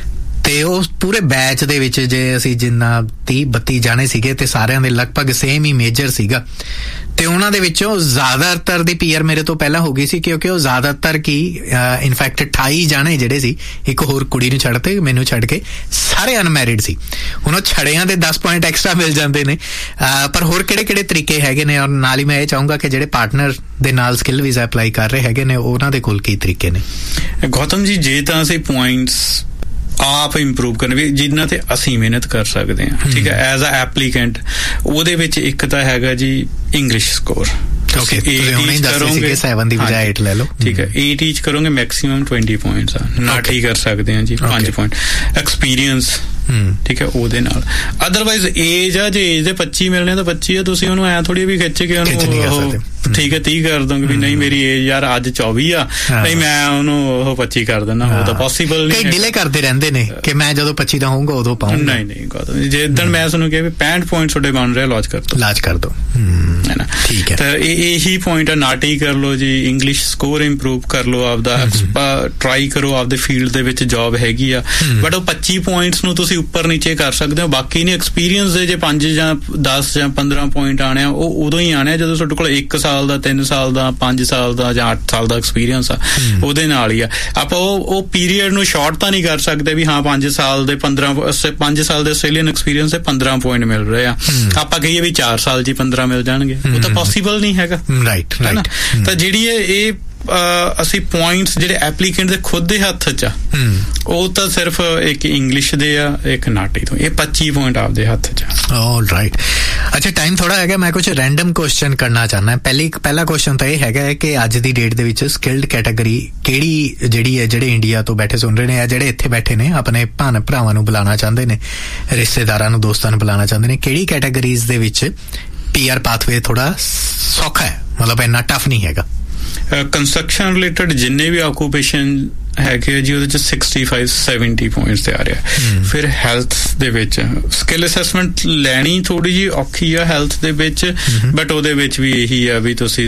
ਤੇ ਉਸ ਪੂਰੇ ਬੈਚ ਦੇ ਵਿੱਚ ਜੇ ਅਸੀਂ ਜਿੰਨਾ 30-32 ਜਾਣੇ ਸੀਗੇ ਤੇ ਸਾਰਿਆਂ ਦੇ ਲਗਭਗ ਸੇਮ ਹੀ ਮੇਜਰ ਸੀਗਾ, ਤੇ ਉਹਨਾਂ ਦੇ ਵਿੱਚੋਂ ਜ਼ਿਆਦਾਤਰ ਦੀ PR ਮੇਰੇ ਤੋਂ ਪਹਿਲਾਂ ਹੋ ਗਈ ਸੀ ਕਿਉਂਕਿ ਉਹ ਜ਼ਿਆਦਾਤਰ ਕੀ ਇਨਫੈਕਟ 28 ਜਾਣੇ ਜਿਹੜੇ ਸੀ, ਇੱਕ ਹੋਰ ਕੁੜੀ ਨੂੰ ਛੱਡ ਤੇ ਮੈਨੂੰ ਛੱਡ ਕੇ ਸਾਰੇ ਅਨਮੈਰਿਡ ਸੀ। ਹੁਣ ਉਹ ਛੜਿਆਂ ਦੇ 10 ਪੁਆਇੰਟ ਐਕਸਟਰਾ ਮਿਲ ਜਾਂਦੇ ਨੇ। ਪਰ ਹੋਰ ਕਿਹੜੇ ਤਰੀਕੇ ਹੈਗੇ ਨੇ? ਔਰ ਨਾਲ ਹੀ ਮੈਂ ਇਹ ਚਾਹੂੰਗਾ ਕਿ ਜਿਹੜੇ ਪਾਰਟਨਰ ਦੇ ਨਾਲ ਸਕਿੱਲ ਵੀਜ਼ਾ ਅਪਲਾਈ ਕਰ ਰਹੇ ਹੈਗੇ ਨੇ ਉਹਨਾਂ ਦੇ ਕੋਲ ਕੀ ਤਰੀਕੇ ਨੇ? ਗੌਤਮ ਜੀ, ਜੇ ਤਾਂ ਅਸੀਂ ਪੁਆਇੰਟਸ ਆਪ ਇੰਪਰੂਵ ਕਰਨ ਵੀ ਜਿਨ੍ਹਾਂ ਤੇ ਅਸੀਂ ਮਿਹਨਤ ਕਰ ਸਕਦੇ ਹਾਂ, ਠੀਕ ਹੈ, ਐਜ਼ ਅ ਐਪਲੀਕੈਂਟ, ਉਹਦੇ ਵਿੱਚ ਇੱਕ ਤਾਂ ਹੈਗਾ ਜੀ ਇੰਗਲਿਸ਼ ਸਕੋਰ। ਓਕੇ, ਤੁਸੀਂ ਕਰੋਗੇ 7 ਦੀ ਬਜਾਏ 8 ਲੈ ਲਓ। ਠੀਕ ਹੈ, 8 'ਚ ਕਰੋਗੇ ਮੈਕਸਿਮਮ 20 ਪੁਆਇੰਟਸ ਆ, ਨਾਟ ਹੀ ਕਰ ਸਕਦੇ ਹਾਂ ਜੀ 5 ਪੁਆਇੰਟ। ਐਕਸਪੀਰੀਅੰਸ, ਠੀਕ ਹੈ, ਉਹਦੇ ਨਾਲ। ਅਦਰਵਾਈਜ਼ ਏਜ ਆ, ਜੇ ਏਜ ਦੇ 25 ਮਿਲਣੇ ਤਾਂ 25 ਆ, ਤੁਸੀਂ ਉਹਨੂੰ ਐ ਥੋੜੀ ਵੀ ਖਿੱਚ ਕੇ ਉਹਨੂੰ ਠੀਕ ਹੈ 30 ਕਰ ਦੋਗੇ ਵੀ ਨਹੀਂ ਮੇਰੀ ਏਜ ਯਾਰ ਅੱਜ 24 ਆ, ਨਹੀਂ ਮੈਂ ਉਹਨੂੰ ਉਹ 25 ਕਰ ਦਿੰਦਾ। ਉਹ ਤਾਂ ਪੋਸੀਬਲ ਨਹੀਂ। ਕਈ ਡਿਲੇ ਕਰਦੇ ਰਹਿੰਦੇ ਨੇ ਕਿ ਮੈਂ ਜਦੋਂ 25 ਦਾ ਹੋਊਗਾ ਉਦੋਂ ਪਾਉਂਗਾ। ਨਹੀਂ, ਜੇ ਇਦਾਂ ਮੈਂ ਤੁਹਾਨੂੰ ਕਿਹਾ ਵੀ 65 ਪੁਆਇੰਟ ਤੁਹਾਡੇ ਬਣ ਰਿਹਾ, ਲਾਂਚ ਕਰ ਦੋ ਹੈ ਨਾ। ਠੀਕ ਹੈ, ਤਾਂ ਇਹੀ ਪੁਆਇੰਟ ਆ। ਨਾਟੀ ਕਰ ਲਓ ਜੀ, ਇੰਗਲਿਸ਼ ਸਕੋਰ ਇੰਪਰੂਵ ਕਰ ਲਓ, ਆਪਦਾ ਟਰਾਈ ਕਰੋ, ਆਪਦੇ ਫੀਲਡ ਦੇ ਵਿੱਚ ਜੌਬ ਹੈਗੀ ਆ। ਬਟ ਉਹ 25 ਪੁਆਇੰਟਸ ਨੂੰ ਤੁਸੀਂ ਉੱਪਰ ਨੀਚੇ ਕਰ ਸਕਦੇ ਹੋ। ਬਾਕੀ ਨੇ ਐਕਸਪੀਰੀਅੰਸ ਦੇ ਜੇ 5 ਜਾਂ 10 ਜਾਂ 15 ਪੁਆਇੰਟ ਆਣੇ ਆ, ਉਹ ਉਦੋਂ ਹੀ ਆਣੇ ਆ ਜਦੋਂ ਤੁਹਾਡੇ ਕੋਲ 1 ਸਾਲ ਦਾ, 3 ਸਾਲ ਦਾ, 5 ਸਾਲ ਦਾ ਜਾਂ 8 ਸਾਲ ਦਾ ਐਕਸਪੀਰੀਅੰਸ ਆ। ਉਹਦੇ ਨਾਲ ਹੀ ਆ। ਆਪਾਂ ਉਹ ਪੀਰੀਅਡ ਨੂੰ ਸ਼ਾਰਟ ਤਾਂ ਨਹੀਂ ਕਰ ਸਕਦੇ ਵੀ ਹਾਂ 5 ਸਾਲ ਦੇ ਆਸਟ੍ਰੇਲੀਅਨ ਐਕਸਪੀਰੀਅੰਸ ਦੇ 15 ਪੁਆਇੰਟ ਮਿਲ ਰਹੇ ਆ, ਆਪਾਂ ਕਹੀਏ ਵੀ 4 ਸਾਲ 'ਚ 15 ਮਿਲ ਜਾਣਗੇ, ਉਹ ਤਾਂ ਪੋਸੀਬਲ ਨਹੀਂ ਹੈਗਾ। ਰਾਈਟ। ਤਾਂ ਜਿਹੜੀ ਇਹ ਅਸੀਂ ਪੁਆਇੰਟਸ ਜਿਹੜੇ ਐਪਲੀਕੈਂਟ ਦੇ ਖੁਦ ਦੇ ਹੱਥ 'ਚ ਆ, ਉਹ ਤਾਂ ਸਿਰਫ ਇੱਕ ਇੰਗਲਿਸ਼ ਦੇ ਆ, ਇੱਕ ਨਾਟੀ ਤੋਂ। ਇਹ 25 ਪੁਆਇੰਟ ਆਪਦੇ ਹੱਥ 'ਚ ਆ। ਆਲਰਾਈਟ। ਅੱਛਾ, ਟਾਈਮ ਥੋੜਾ ਹੈਗਾ, ਮੈਂ ਕੁਝ ਰੈਂਡਮ ਕੁਐਸਚਨ ਕਰਨਾ ਚਾਹੁੰਦਾ। ਪਹਿਲਾ ਕੁਐਸਚਨ ਤਾਂ ਇਹ ਹੈਗਾ ਕਿ ਅੱਜ ਦੀ ਡੇਟ ਦੇ ਵਿੱਚ ਸਕਿਲਡ ਕੈਟਾਗਰੀ ਕਿਹੜੀ ਜਿਹੜੀ ਹੈ, ਜਿਹੜੇ ਇੰਡੀਆ ਤੋਂ ਬੈਠੇ ਸੁਣ ਰਹੇ ਨੇ, ਜਿਹੜੇ ਇੱਥੇ ਬੈਠੇ ਨੇ ਆਪਣੇ ਭਰਾਵਾਂ ਨੂੰ ਬੁਲਾਉਣਾ ਚਾਹੁੰਦੇ ਨੇ, ਰਿਸ਼ਤੇਦਾਰਾਂ ਨੂੰ, ਦੋਸਤਾਂ ਨੂੰ ਬੁਲਾਉਣਾ ਚਾਹੁੰਦੇ ਨੇ, ਕਿਹੜੀ ਕੈਟਾਗਰੀਜ਼ ਦੇ ਵਿੱਚ PR ਪਾਥਵੇ ਥੋੜਾ ਸੌਖਾ ਹੈ, ਮਤਲਬ ਇੰਨਾ ਟਫ ਨਹੀਂ ਹੈਗਾ? ਕੰਸਟਰਕਸ਼ਨ ਰਿਲੇਟਡ ਜਿੰਨੇ ਵੀ ਆਕੂਪੇਸ਼ਨ ਹੈਗੇ ਜੀ, ਉਹਦੇ 'ਚ 65-70 ਪੁਆਇੰਟਸ ਤੇ ਆ ਰਿਹਾ। ਫਿਰ ਹੈਲਥ ਦੇ ਵਿੱਚ ਸਕਿੱਲ ਅਸੈਸਮੈਂਟ ਲੈਣੀ ਥੋੜੀ ਜਿਹੀ ਔਖੀ ਆ ਹੈਲਥ ਦੇ ਵਿੱਚ, ਬਟ ਉਹਦੇ ਵਿੱਚ ਵੀ ਇਹੀ ਆ ਵੀ ਤੁਸੀਂ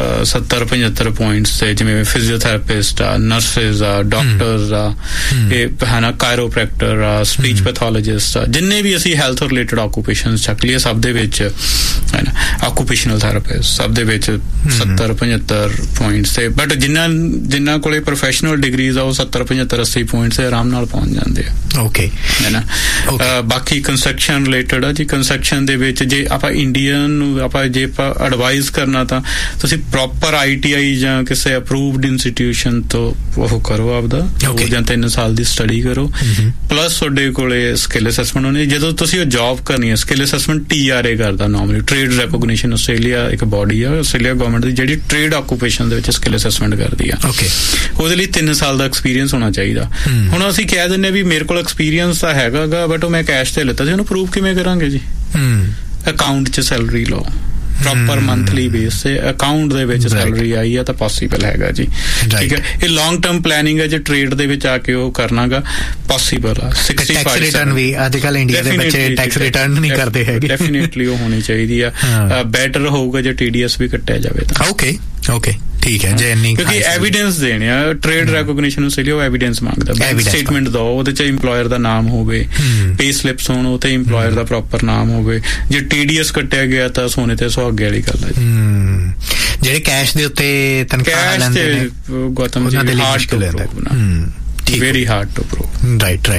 70-75 ਪੁਆਇੰਟਸ ਤੇ, ਜਿਵੇਂ ਫਿਜ਼ੀਓਥੈਰੇਪਿਸਟ ਆ, ਨਰਸਿਸ ਆ, ਡਾਕਟਰਸ ਆ, ਇਹ ਹੈ ਨਾ, ਕਾਇਰੋਪ੍ਰੈਕਟਰ ਆ, ਸਪੀਚ ਪੈਥੋਲੋਜਿਸਟ ਆ, ਜਿੰਨੇ ਵੀ ਅਸੀਂ ਹੈਲਥ ਰਿਲੇਟਡ ਆਕੂਪੇਸ਼ਨਸ ਚੱਕ ਲਈਏ, ਸਭ ਦੇ ਵਿੱਚ ਹੈ ਨਾ, ਆਕੂਪੇਸ਼ਨਲ ਥੈਰੇਪਿਸਟ ਸਭ ਦੇ ਵਿੱਚ 70-75 ਪੁਆਇੰਟਸ ਤੇ। ਬਟ ਜਿਨ੍ਹਾਂ ਕੋਲੇ ਪ੍ਰੋਫੈਸ਼ਨਲ ਡਿਗਰੀਜ਼ ਉਹ 70-75-80 ਪੁਆਇੰਟਸ ਤੇ ਆਰਾਮ ਨਾਲ ਪਹੁੰਚ ਜਾਂਦੇ ਆ। ਓਕੇ, ਹੈ ਨਾ। ਬਾਕੀ ਕੰਸਟਰਕਸ਼ਨ ਰਿਲੇਟਡ ਆ ਜੀ, ਕੰਸਟਰਕਸ਼ਨ ਦੇ ਵਿੱਚ ਜੇ ਆਪਾਂ ਇੰਡੀਅਨ ਨੂੰ ਆਪਾਂ ਐਡਵਾਈਜ਼ ਕਰਨਾ ਤਾਂ ਤੁਸੀਂ ਪ੍ਰੋਪਰ ITI ਜਾਂ ਕਿਸੇ ਅਪਰੂਵਡ ਇੰਸਟੀਟਿਊਸ਼ਨ ਤੋਂ ਉਹ ਕਰੋ, ਆਪਦਾ 2 ਜਾਂ 3 ਸਾਲ ਦੀ ਸਟੱਡੀ ਕਰੋ, ਪਲੱਸ ਤੁਹਾਡੇ ਕੋਲੇ ਸਕਿੱਲ ਅਸੈਸਮੈਂਟ ਹੋਣੀ। ਜਦੋਂ ਤੁਸੀਂ ਉਹ ਜੌਬ ਕਰਨੀ ਹੈ, ਸਕਿੱਲ ਅਸੈਸਮੈਂਟ TRA ਕਰਦਾ ਨਾਰਮਲੀ, ਟ੍ਰੇਡ ਰੈਕੋਗਨੀਸ਼ਨ ਆਸਟ੍ਰੇਲੀਆ ਇੱਕ ਬੋਡੀ ਆ ਆਸਟ੍ਰੇਲੀਆ ਗਵਰਨਮੈਂਟ ਦੀ ਜਿਹੜੀ ਟ੍ਰੇਡ ਆਕੂਪੇਸ਼ਨ ਦੇ ਵਿੱਚ ਸਕਿੱਲ ਅਸੈਸਮੈਂਟ ਕਰਦੀ ਆ। ਉਹਦੇ ਲਈ 3 ਸਾਲ ਦਾ ਐਕਸਪੀਰੀਅੰਸ ਹੋਣਾ ਚਾਹੀਦਾ। ਹੁਣ ਅਸੀਂ ਕਹਿ ਦਿੰਦੇ ਵੀ ਮੇਰੇ ਕੋਲ ਐਕਸਪੀਰੀਅੰਸ ਤਾਂ ਹੈਗਾ ਬਟ ਉਹ ਮੈਂ ਕੈਸ਼ ਤੇ ਲਿੱਤਾ ਸੀ, ਉਹਨੂੰ ਪ੍ਰੂਵ ਕਿਵੇਂ ਕਰਾਂਗੇ ਜੀ? ਅਕਾਊਂਟ 'ਚ ਸੈਲਰੀ ਲਓ, ਪ੍ਰੋਪਰ ਮੰਥਲੀ ਬੇਸ ਤੇ ਅਕਾਊਂਟ ਦੇ ਵਿੱਚ ਸੈਲਰੀ ਆਈ ਆ ਤਾਂ ਪੋਸੀਬਲ ਹੈਗਾ ਜੀ। ਠੀਕ ਹੈ, ਇਹ ਲੌਂਗ ਟਰਮ ਪਲੈਨਿੰਗ ਹੈ ਜੇ ਟ੍ਰੇਡ ਦੇ ਵਿੱਚ ਆ ਕੇ ਉਹ ਕਰਨਾਗਾ ਪੋਸੀਬਲ ਆ। 65 ਰਿਟਰਨ ਵੀ ਅੱਜ ਕੱਲ ਇੰਡੀਆ ਦੇ ਬੱਚੇ ਟੈਕਸ ਰਿਟਰਨ ਨਹੀਂ ਕਰਦੇ ਹੈਗੇ। ਡੈਫੀਨਿਟਲੀ ਉਹ ਹੋਣੀ ਚਾਹੀਦੀ ਆ। ਬੈਟਰ ਹੋਊਗਾ ਜੇ TDS ਵੀ ਕੱਟਿਆ ਜਾਵੇ ਤਾਂ। ਓਕੇ, ਠੀਕ ਹੈ, ਜੇ ਇੰਨੀ ਕਿਉਂਕਿ ਐਵੀਡੈਂਸ ਦੇਣੇ ਆ। ਟ੍ਰੇਡ ਰੈਕੋਗਨੀਸ਼ਨ ਨੂੰ ਲਈ ਉਹ ਐਵੀਡੈਂਸ ਮੰਗਦਾ, ਬੈਂਕ ਸਟੇਟਮੈਂਟ ਦੋ, ਉਹਦੇ 'ਚ ਇੰਪਲੋਇਰ ਦਾ ਨਾਮ ਹੋਵੇ, ਪੇ ਸਲਿਪਸ ਹੋਣ, ਉਹ ਤੇ ਇੰਪਲੋਇਰ ਦਾ ਪ੍ਰੋਪਰ ਨਾਮ ਹੋਵੇ। ਜੇ TDS ਕੱਟਿਆ ਗਿਆ ਤਾਂ ਸੋਨੇ ਤੇ ਸੁਹਾਗੇ ਵਾਲੀ ਗੱਲ ਹੈ ਜੀ। ਜਿਹੜੇ ਕੈਸ਼ ਦੇ ਉੱਤੇ ਤਨਖਾਹ ਲੈਂਦੇ ਨੇ, ਗੌਤਮ ਜੀ ਹਾਰਡ ਟੂ ਪ੍ਰੂਵ ਨਾ। Very hard to prove. Right.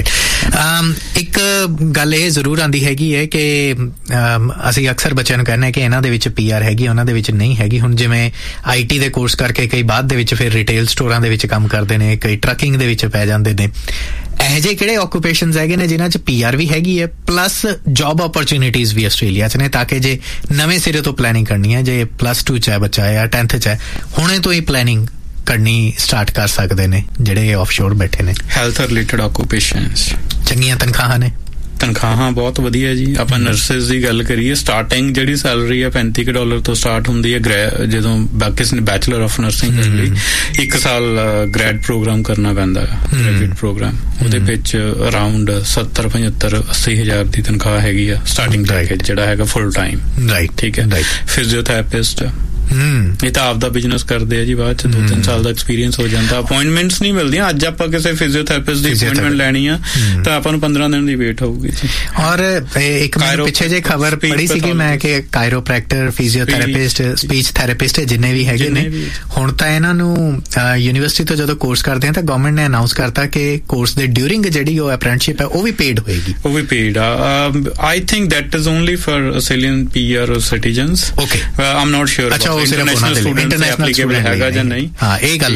ਇੱਕ ਗੱਲ ਇਹ ਜ਼ਰੂਰ ਆਉਂਦੀ ਹੈਗੀ ਹੈ ਕਿ ਅਸੀਂ ਅਕਸਰ ਬੱਚਿਆਂ ਨੂੰ ਕਹਿੰਦੇ ਕਿ ਇਹਨਾਂ ਦੇ ਵਿੱਚ PR ਹੈਗੀ, ਉਹਨਾਂ ਦੇ ਵਿੱਚ ਨਹੀਂ ਹੈਗੀ। ਹੁਣ ਜਿਵੇਂ IT ਦੇ ਕੋਰਸ ਕਰਕੇ ਕਈ ਬਾਅਦ ਦੇ ਵਿੱਚ ਫਿਰ ਰਿਟੇਲ ਸਟੋਰਾਂ ਦੇ ਵਿੱਚ ਕੰਮ ਕਰਦੇ ਨੇ, ਕਈ ਟਰੱਕਿੰਗ ਦੇ ਵਿੱਚ ਪੈ ਜਾਂਦੇ ਨੇ। ਇਹੋ ਜਿਹੇ ਕਿਹੜੇ ਆਕੂਪੇਸ਼ਨਸ ਹੈਗੇ ਨੇ ਜਿਨ੍ਹਾਂ 'ਚ PR ਵੀ ਹੈਗੀ ਹੈ ਪਲੱਸ ਜੌਬ ਓਪਰਚੁਨਿਟੀਜ਼ ਵੀ ਆਸਟ੍ਰੇਲੀਆ 'ਚ ਨੇ, ਤਾਂ ਕਿ ਜੇ ਨਵੇਂ ਸਿਰੇ ਤੋਂ ਪਲੈਨਿੰਗ ਕਰਨੀ ਹੈ, ਜੇ +2 'ਚ ਹੈ ਬੱਚਾ ਜਾਂ 10th 'ਚ ਹੈ, ਹੁਣੇ ਤੋਂ ਹੀ ਪਲੈਨਿੰਗ ਕਰਨੀ ਸਟਾਰਟ ਕਰ ਸਕਦੇ ਨੇ ਜਿਹੜੇ ਆਫਸ਼ੋਰ ਬੈਠੇ ਨੇ। ਹੈਲਥ ਰਿਲੇਟਡ ਆਕੂਪੇਸ਼ਨਸ, ਚੰਗੀਆਂ ਤਨਖਾਹਾਂ ਨੇ, ਤਨਖਾਹਾਂ ਬਹੁਤ ਵਧੀਆ ਜੀ। ਆਪਾਂ ਨਰਸਿਸ ਦੀ ਗੱਲ ਕਰੀਏ, ਸਟਾਰਟਿੰਗ ਜਿਹੜੀ ਸੈਲਰੀ ਆ $35 ਤੋਂ ਸਟਾਰਟ ਹੁੰਦੀ ਹੈ। ਜਦੋਂ ਕਿਸੇ ਨੇ ਬੈਚਲਰ ਆਫ ਨਰਸਿੰਗ ਕਰਨ ਲਈ 1 ਸਾਲ ਗ੍ਰੈਡ ਪ੍ਰੋਗਰਾਮ ਕਰਨਾ ਪੈਂਦਾ ਹੈ, ਗ੍ਰੈਜੂਏਟ ਪ੍ਰੋਗਰਾਮ। ਉਹਦੇ ਵਿੱਚ ਅਰਾਊਂਡ 70, 75, 80 ਹਜ਼ਾਰ ਦੀ ਤਨਖਾਹ ਹੈਗੀ ਆ ਸਟਾਰਟਿੰਗ ਪੈਕੇਜ ਜਿਹੜਾ ਹੈਗਾ ਫੁੱਲ ਟਾਈਮ। ਰਾਈਟ, ਠੀਕ ਹੈ। ਫਿਜ਼ੀਓਥੈਰੇਪਿਸਟ ਇਹ ਤਾਂ ਆਪਦਾ ਬਿਜ਼ਨਸ ਕਰਦੇ ਆ ਜੀ, ਬਾਅਦ ਚ 2-3 ਸਾਲ ਦਾ ਐਕਸਪੀਰੀਅੰਸ ਹੋ ਜਾਂਦਾ। ਅਪਾਇੰਟਮੈਂਟਸ ਨਹੀਂ ਮਿਲਦੀਆਂ। ਅੱਜ ਆਪਾਂ ਕਿਸੇ ਫਿਜ਼ੀਓਥੈਰੇਪਿਸਟ ਦੀ ਅਪਾਇੰਟਮੈਂਟ ਲੈਣੀ ਆ ਤਾਂ ਆਪਾਂ ਨੂੰ 15 ਦਿਨ ਦੀ ਵੇਟ ਹੋਊਗੀ ਜੀ। ਔਰ ਇੱਕ ਪਿੱਛੇ ਜੇ ਖਬਰ ਪੜ੍ਹੀ ਸੀ ਕਿ ਮੈਂ ਕਿ ਕਾਇਰੋਪ੍ਰੈਕਟਰ, ਫਿਜ਼ੀਓਥੈਰੇਪਿਸਟ, ਸਪੀਚ ਥੈਰੇਪਿਸਟ ਜਿੰਨੇ ਵੀ ਹੈਗੇ ਨੇ, ਹੁਣ ਤਾਂ ਇਹਨਾਂ ਨੂੰ ਯੂਨੀਵਰਸਿਟੀ ਤੋਂ ਜਦੋਂ ਕੋਰਸ ਕਰਦੇ ਆ ਤਾਂ ਗਵਰਨਮੈਂਟ ਨੇ ਅਨਾਉਂਸ ਕਰਤਾ ਕਿ ਕੋਰਸ ਦੇ ਡਿਊਰਿੰਗ ਜਿਹੜੀ ਉਹ ਅਪ੍ਰੈਂਟਿਸਸ਼ਿਪ ਹੈ ਉਹ ਵੀ ਪੇਡ ਹੋਏਗੀ। ਉਹ ਵੀ ਪੇਡ ਆ। I think that is only for Australian PR or citizens। Okay, I'm not sure। International students applicable ਹੈਗਾ ਜਾਂ ਨਹੀਂ। ਹਾਂ, ਇਹ ਗੱਲ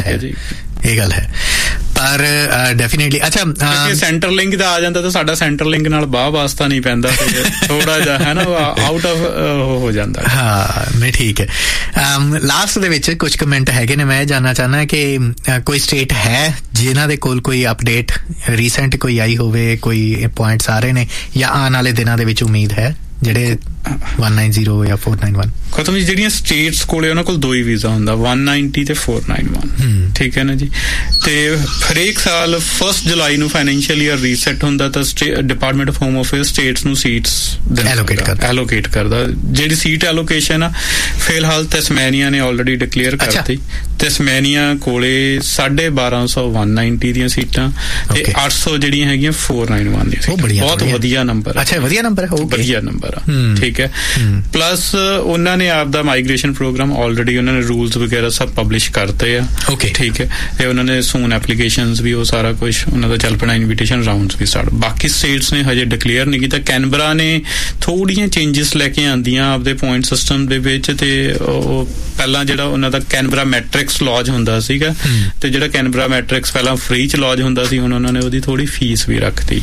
ਹੈ ਪਰ ਡੈਫੀਨੇਟਲੀ। ਅੱਛਾ, ਸੈਂਟਰ ਲਿੰਕ ਦਾ ਆ ਜਾਂਦਾ ਤਾਂ ਸਾਡਾ ਸੈਂਟਰ ਲਿੰਕ ਨਾਲ ਬਾਹ ਵਾਸਤਾ ਨਹੀਂ ਪੈਂਦਾ, ਥੋੜਾ ਜਿਹਾ ਹੈ ਨਾ ਆਊਟ ਆਫ ਹੋ ਜਾਂਦਾ। ਹਾਂ, ਨਹੀਂ ਠੀਕ ਹੈ। ਲਾਸਟ ਦੇ ਵਿੱਚ ਕੁਝ ਕਮੈਂਟ ਹੈਗੇ ਨੇ, ਮੈਂ ਜਾਨਣਾ ਚਾਹੁੰਦਾ ਕਿ ਕੋਈ ਸਟੇਟ ਹੈ ਜਿਨ੍ਹਾਂ ਦੇ ਕੋਲ ਕੋਈ ਅਪਡੇਟ ਰੀਸੈਂਟ ਕੋਈ ਆਈ ਹੋਵੇ, ਕੋਈ ਪੁਆਇੰਟਸ ਆ ਰਹੇ ਨੇ ਜਾਂ ਆਉਣ ਵਾਲੇ ਦਿਨਾਂ ਦੇ ਵਿੱਚ ਉਮੀਦ ਹੈ ਜਿਹੜੇ 190 ਜਾਂ 491? ਖਤਮ ਜੀ, ਜਿਹੜੀਆਂ ਸਟੇਟਸ ਕੋਲੇ ਉਹਨਾਂ ਕੋਲ 2 ਹੀ ਵੀਜ਼ਾ ਹੁੰਦਾ, 190 ਤੇ 491। ਠੀਕ ਹੈ ਨਾ ਜੀ। ਤੇ ਹਰੇਕ ਸਾਲ 1 ਜੁਲਾਈ ਨੂੰ ਫਾਈਨੈਂਸ਼ੀਅਲ ਈਅਰ ਰੀਸੈਟ ਹੁੰਦਾ ਤਾਂ department of home affairs status ਨੂੰ ਸੀਟਸ ਐਲੋਕੇਟ ਕਰਦਾ। ਜਿਹੜੀ ਸੀਟ ਐਲੋਕੇਸ਼ਨ ਆ ਫਿਲਹਾਲ ਤਸਮੈਨੀਆ ਨੇ ਆਲਰੇਡੀ ਡਿਕਲੇਅਰ ਕਰਤੀ। ਤਸਮੈਨੀਆ ਕੋਲੇ 1250 190 ਦੀਆਂ ਸੀਟਾਂ ਤੇ 800 ਜਿਹੜੀਆਂ ਹੈਗੀਆਂ 491 ਦੀਆਂ ਸੀਟਾਂ। ਬਹੁਤ ਵਧੀਆ ਨੰਬਰ। ਅੱਛਾ, ਵਧੀਆ ਨੰਬਰ ਹੈ। ਵਧੀਆ ਨੰਬਰ ਆ। ਠੀਕ ਹੈ। ਪਲੱਸ ਉਹਨਾਂ ਨੇ ਆਪਦਾ ਮਾਈਗ੍ਰੇਸ਼ਨ ਪ੍ਰੋਗਰਾਮ ਆਲਰੇਡੀ ਉਹਨਾਂ ਨੇ ਰੂਲਸ ਵਗੈਰਾ ਸਭ ਪਬਲਿਸ਼ ਕਰਤੇ ਆ। ਠੀਕ ਹੈ। ਤੇ ਉਹਨਾਂ ਨੇ ਸੂਨ ਐਪਲੀਕੇਸ਼ਨਸ ਵੀ ਉਹ ਸਾਰਾ ਕੁਝ ਉਹਨਾਂ ਦਾ ਚੱਲ ਪੈਣਾ, ਇਨਵੀਟੇਸ਼ਨ ਰਾਉਂਡਸ ਵੀ ਸਟਾਰਟ। ਬਾਕੀ ਸਟੇਟਸ ਨੇ ਹਜੇ ਡਿਕਲੇਅਰ ਨਹੀਂ ਕੀਤਾ। ਕੈਨਬਰਾ ਨੇ ਥੋੜੀਆਂ ਚੇਂਜਸ ਲੈ ਕੇ ਆਂਦੀਆਂ ਆਪਦੇ ਪੁਆਇੰਟ ਸਿਸਟਮ ਦੇ ਵਿੱਚ। ਤੇ ਉਹ ਪਹਿਲਾਂ ਜਿਹੜਾ ਉਹਨਾਂ ਦਾ ਕੈਨਬਰਾ ਮੈਟ੍ਰਿਕਸ ਲੌਜ ਹੁੰਦਾ ਸੀਗਾ, ਤੇ ਜਿਹੜਾ ਕੈਨਬਰਾ ਮੈਟ੍ਰਿਕਸ ਪਹਿਲਾਂ ਫ੍ਰੀ ਚ ਲੌਜ ਹੁੰਦਾ ਸੀ, ਹੁਣ ਉਹਨਾਂ ਨੇ ਉਹਦੀ ਥੋੜੀ ਫੀਸ ਵੀ ਰੱਖਤੀ।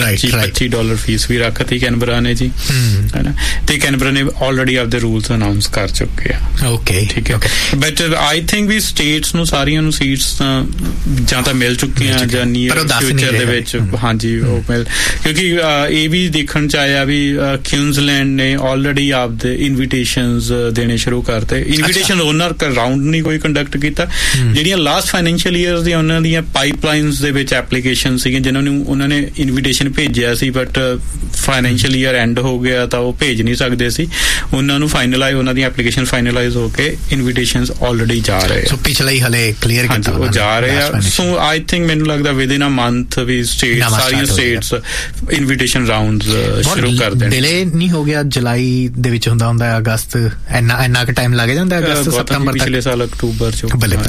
$25 ਫੀਸ ਵੀ ਰੱਖਤੀ ਕੈਨਬਰਾ ਨੇ ਜੀ, ਹੈ ਨਾ। ਤੇ ਕੈਨਬਰਾ ਨੇ ਆਲਰੇਡੀ ਆਪਦੇ ਰੂਲਸ ਅਨਾਉਂਸ ਕਰ ਚੁੱਕੇ ਆ। ਓਕੇ, ਠੀਕ ਹੈ। But I think we status ਨੂੰ ਸਾਰੀਆਂ ਨੂੰ ਸੀਟਸ ਜਾਂ ਤਾਂ ਮਿਲ ਚੁੱਕੀਆਂ ਜਾਂ ਨੀਅਰ ਫਿਊਚਰ ਦੇ ਵਿੱਚ। ਹਾਂਜੀ, ਉਹ ਮਿਲ, ਕਿਉਂਕਿ ਇਹ ਵੀ ਦੇਖਣ ਚ ਆਇਆ ਵੀ ਕੁਇਨਜ਼ਲੈਂਡ ਨੇ ਆਲਰੇਡੀ ਆਪਦੇ ਇਨਵੀਟੇਸ਼ਨਸ ਦੇਣੇ ਸ਼ੁਰੂ ਕਰਤੇ। ਇਨਵੀਟੇਸ਼ਨ ਓਨਰ ਰਾਉਂਡ ਨਹੀਂ ਕੋਈ ਕੰਡਕਟ ਕੀਤਾ। ਜਿਹੜੀਆਂ ਲਾਸਟ ਫਾਈਨੈਂਸ਼ੀਅਲ ਈਅਰ ਦੀਆਂ ਉਹਨਾਂ ਦੀਆਂ ਪਾਈਪਲਾਈਨਸ ਦੇ ਵਿੱਚ ਐਪਲੀਕੇਸ਼ਨ ਸੀਗੀਆਂ ਜਿਨ੍ਹਾਂ ਨੂੰ ਉਹਨਾਂ ਨੇ ਇਨਵੀਟੇਸ਼ਨ ਭੇਜਿਆ ਸੀ, ਬਟ ਫਾਈਨੈਂਸ਼ੀਅਲ ਈਅਰ ਐਂਡ ਹੋ ਗਿਆ ਤਾਂ ਉਹ ਭੇਜ ਨਹੀਂ ਸਕਦੇ ਸੀ। ਉਹਨਾਂ ਨੂੰ ਫਾਈਨਲਾਈਜ਼, ਉਹਨਾਂ ਦੀ ਐਪਲੀਕੇਸ਼ਨ ਫਾਈਨਲਾਈਜ਼ ਹੋ ਕੇ ਇਨਵੀਟੇਸ਼ਨਸ ਆਲਰੇਡੀ ਜਾ ਰਹੇ ਆ। ਪਿਛਲਾ ਹੀ ਹਲੇ ਕਲੀਅਰ ਕੀਤਾ, ਉਹ ਜਾ ਰਹੇ ਆ। ਸੋ ਆਈ ਥਿੰਕ ਮੈਨੂੰ ਲੱਗਦਾ ਵਿਦਿਨ ਅ ਮੰਥ ਵੀ ਸਾਰੀਆਂ ਸਟੇਟਸ ਇਨਵੀਟੇਸ਼ਨ ਰਾਉਂਡਸ ਸ਼ੁਰੂ ਕਰ ਦੇਣ। ਡਿਲੇ ਨਹੀਂ ਹੋ ਗਿਆ? ਜੁਲਾਈ ਦੇ ਵਿੱਚ ਹੁੰਦਾ ਅਗਸਤ, ਇੰਨਾ ਕੁ ਟਾਈਮ ਲੱਗ ਜਾਂਦਾ? ਅਗਸਤ ਸਤੰਬਰ ਤੱਕ? ਪਿਛਲੇ ਸਾਲ ਅਕਤੂਬਰ ਚ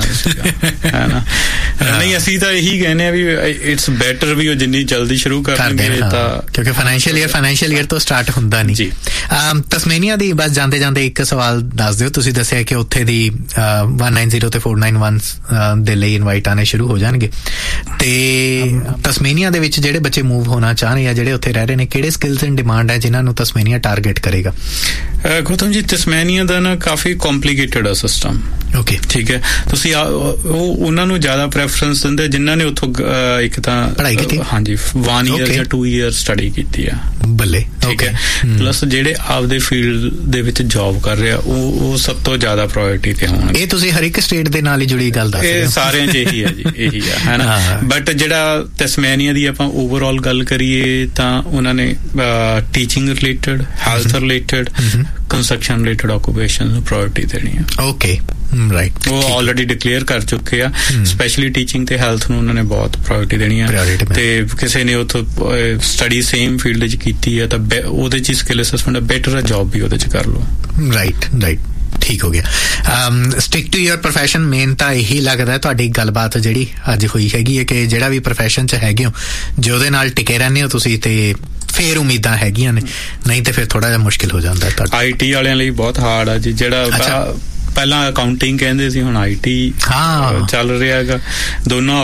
ਹੈ ਨਾ। ਨਹੀਂ, ਅਸੀਂ ਤਾਂ ਇਹੀ ਕਹਿੰਦੇ ਆ ਵੀ ਇਟਸ ਬੈਟਰ ਵੀ ਉਹ ਜਿੰਨੀ ਜਲਦੀ ਸ਼ੁਰੂ ਕਰਨਗੇ ਤਾਂ, ਕਿਉਂਕਿ ਫਾਈਨੈਂਸ਼ੀਅਲ ਈਅਰ ਤੋਂ ਸਟਾਰਟ ਹੁੰਦਾ ਨਹੀਂ ਜੀ। ਤਸਮੇਨੀਆ ਦੀ ਬਸ ਜਾਂਦੇ ਜਾਂਦੇ ਇੱਕ ਸਵਾਲ ਦੱਸ ਦਿਓ। ਤੁਸੀਂ ਦੱਸਿਆ ਕਿ ਉੱਥੇ ਦੀ 190 ਤੇ 491 ਦੇ ਲਈ ਇਨਵਾਈਟ ਆਣੇ ਸ਼ੁਰੂ ਹੋ ਜਾਣਗੇ, ਤੇ ਤਸਮੇਨੀਆ ਦੇ ਵਿੱਚ ਜਿਹੜੇ ਬੱਚੇ ਮੂਵ ਹੋਣਾ ਚਾਹ ਰਹੇ ਜਾਂ ਜਿਹੜੇ ਉੱਥੇ ਰਹਿ ਰਹੇ ਨੇ, ਕਿਹੜੇ ਸਕਿੱਲਸ ਇਨ ਡਿਮਾਂਡ ਹੈ ਜਿਨ੍ਹਾਂ ਨੂੰ ਤਸਮੇਨੀਆ ਟਾਰਗੇਟ ਕਰੇਗਾ? ਗੌਤਮ ਜੀ, ਤਸਮੇਨੀਆ ਦਾ ਨਾ ਕਾਫੀ ਕੰਪਲੀਕੇਟਡ ਆ ਸਿਸਟਮ। ਓਕੇ, ਠੀਕ ਹੈ। ਤੁਸੀਂ ਉਹਨਾਂ ਨੂੰ ਜ਼ਿਆਦਾ ਪ੍ਰੈਫਰੈਂਸ ਦਿੰਦੇ ਜਿਨ੍ਹਾਂ ਨੇ ਉੱਥੋਂ ਇੱਕ ਤਾਂ ਪੜ੍ਹਾਈ ਕੀਤੀ, ਹਾਂਜੀ, 1 ਈਅਰ ਜਾਂ 2 ਈਅਰ ਸਟੱਡੀ ਕੀਤੀ ਆ। ਬੱਲੇ, ਠੀਕ ਹੈ। ਪਲੱਸ ਜਿਹੜੇ ਆਪਦੇ ਫੀਲਡ ਦੇ ਵਿੱਚ ਜੌਬ ਕਰ ਰਹੇ ਆ ਉਹ ਸਭ ਤੋਂ ਜ਼ਿਆਦਾ ਪ੍ਰਾਇੋਰਟੀ ਤੇ ਹੋਣਗੇ। ਇਹ ਤੁਸੀਂ ਹਰ ਇੱਕ ਸਟੇਟ ਦੇ ਨਾਲ ਹੀ ਜੁੜੀ ਗੱਲ ਦੱਸ ਰਹੇ ਹੋ। ਇਹ ਸਾਰਿਆਂ 'ਚ ਇਹੀ ਹੈ ਜੀ, ਇਹੀ ਆ, ਹੈ ਨਾ। ਬਟ ਜਿਹੜਾ ਤਸਮੇਨੀਆ ਦੀ ਆਪਾਂ ਓਵਰਆਲ ਗੱਲ ਕਰੀਏ ਤਾਂ ਉਹਨਾਂ ਨੇ teaching related, health related, construction related occupation ਨੂੰ ਪ੍ਰਾਇੋਰਟੀ ਦੇਣੀ ਆ। Okay, right. ਉਹ ਆਲਰੇਡੀ ਡਿਕਲੇਅਰ ਕਰ ਚੁੱਕੇ ਆ। ਸਪੈਸ਼ਲੀ ਟੀਚਿੰਗ ਤੇ ਹੈਲਥ ਨੂੰ ਉਹਨਾਂ ਨੇ ਬਹੁਤ ਪ੍ਰਾਇੋਰਟੀ ਦੇਣੀ ਆ। ਤੇ ਕਿਸੇ ਨੇ ਉੱਥੋਂ ਸਟੱਡੀ ਸੇਮ ਫੀਲਡ 'ਚ ਕੀਤੀ ਹੈ ਤਾਂ ਉਹਦੇ 'ਚ ਸਕਿੱਲ ਅਸੈਸਮੈਂਟ ਬੈਟਰ ਆ, ਜੌਬ ਵੀ ਉਹਦੇ 'ਚ ਕਰ ਲਓ। ਰਾਈਟ। ਠੀਕ ਹੋ ਗਿਆ। Stick to your profession, main ਤਾਂ ਇਹੀ ਲੱਗਦਾ ਤੁਹਾਡੀ ਗੱਲਬਾਤ ਜਿਹੜੀ ਅੱਜ ਹੋਈ ਹੈਗੀ ਹੈ ਕਿ ਜਿਹੜਾ ਵੀ ਪ੍ਰੋਫੈਸ਼ਨ 'ਚ ਹੈਗੇ ਹੋ ਜੇ ਉਹਦੇ ਨਾਲ ਟਿਕੇ ਰਹਿੰਦੇ ਹੋ ਤੁਸੀਂ ਤੇ ਫੇਰ ਉਮੀਦਾਂ ਹੈਗੀਆਂ ਨੇ, ਨਹੀਂ ਤੇ ਫਿਰ ਥੋੜਾ ਜਿਹਾ ਮੁਸ਼ਕਿਲ ਹੋ ਜਾਂਦਾ ਤੁਹਾਡਾ। IT ਵਾਲਿਆਂ ਲਈ ਬਹੁਤ ਹਾਰਡ ਆ ਜੀ, ਜਿਹੜਾ ਪਹਿਲਾਂ ਅਕਾਊਂਟਿੰਗ ਕਹਿੰਦੇ ਸੀ ਹੁਣ IT ਚੱਲ ਰਿਹਾ ਹੈਗਾ। ਦੋਨਾਂ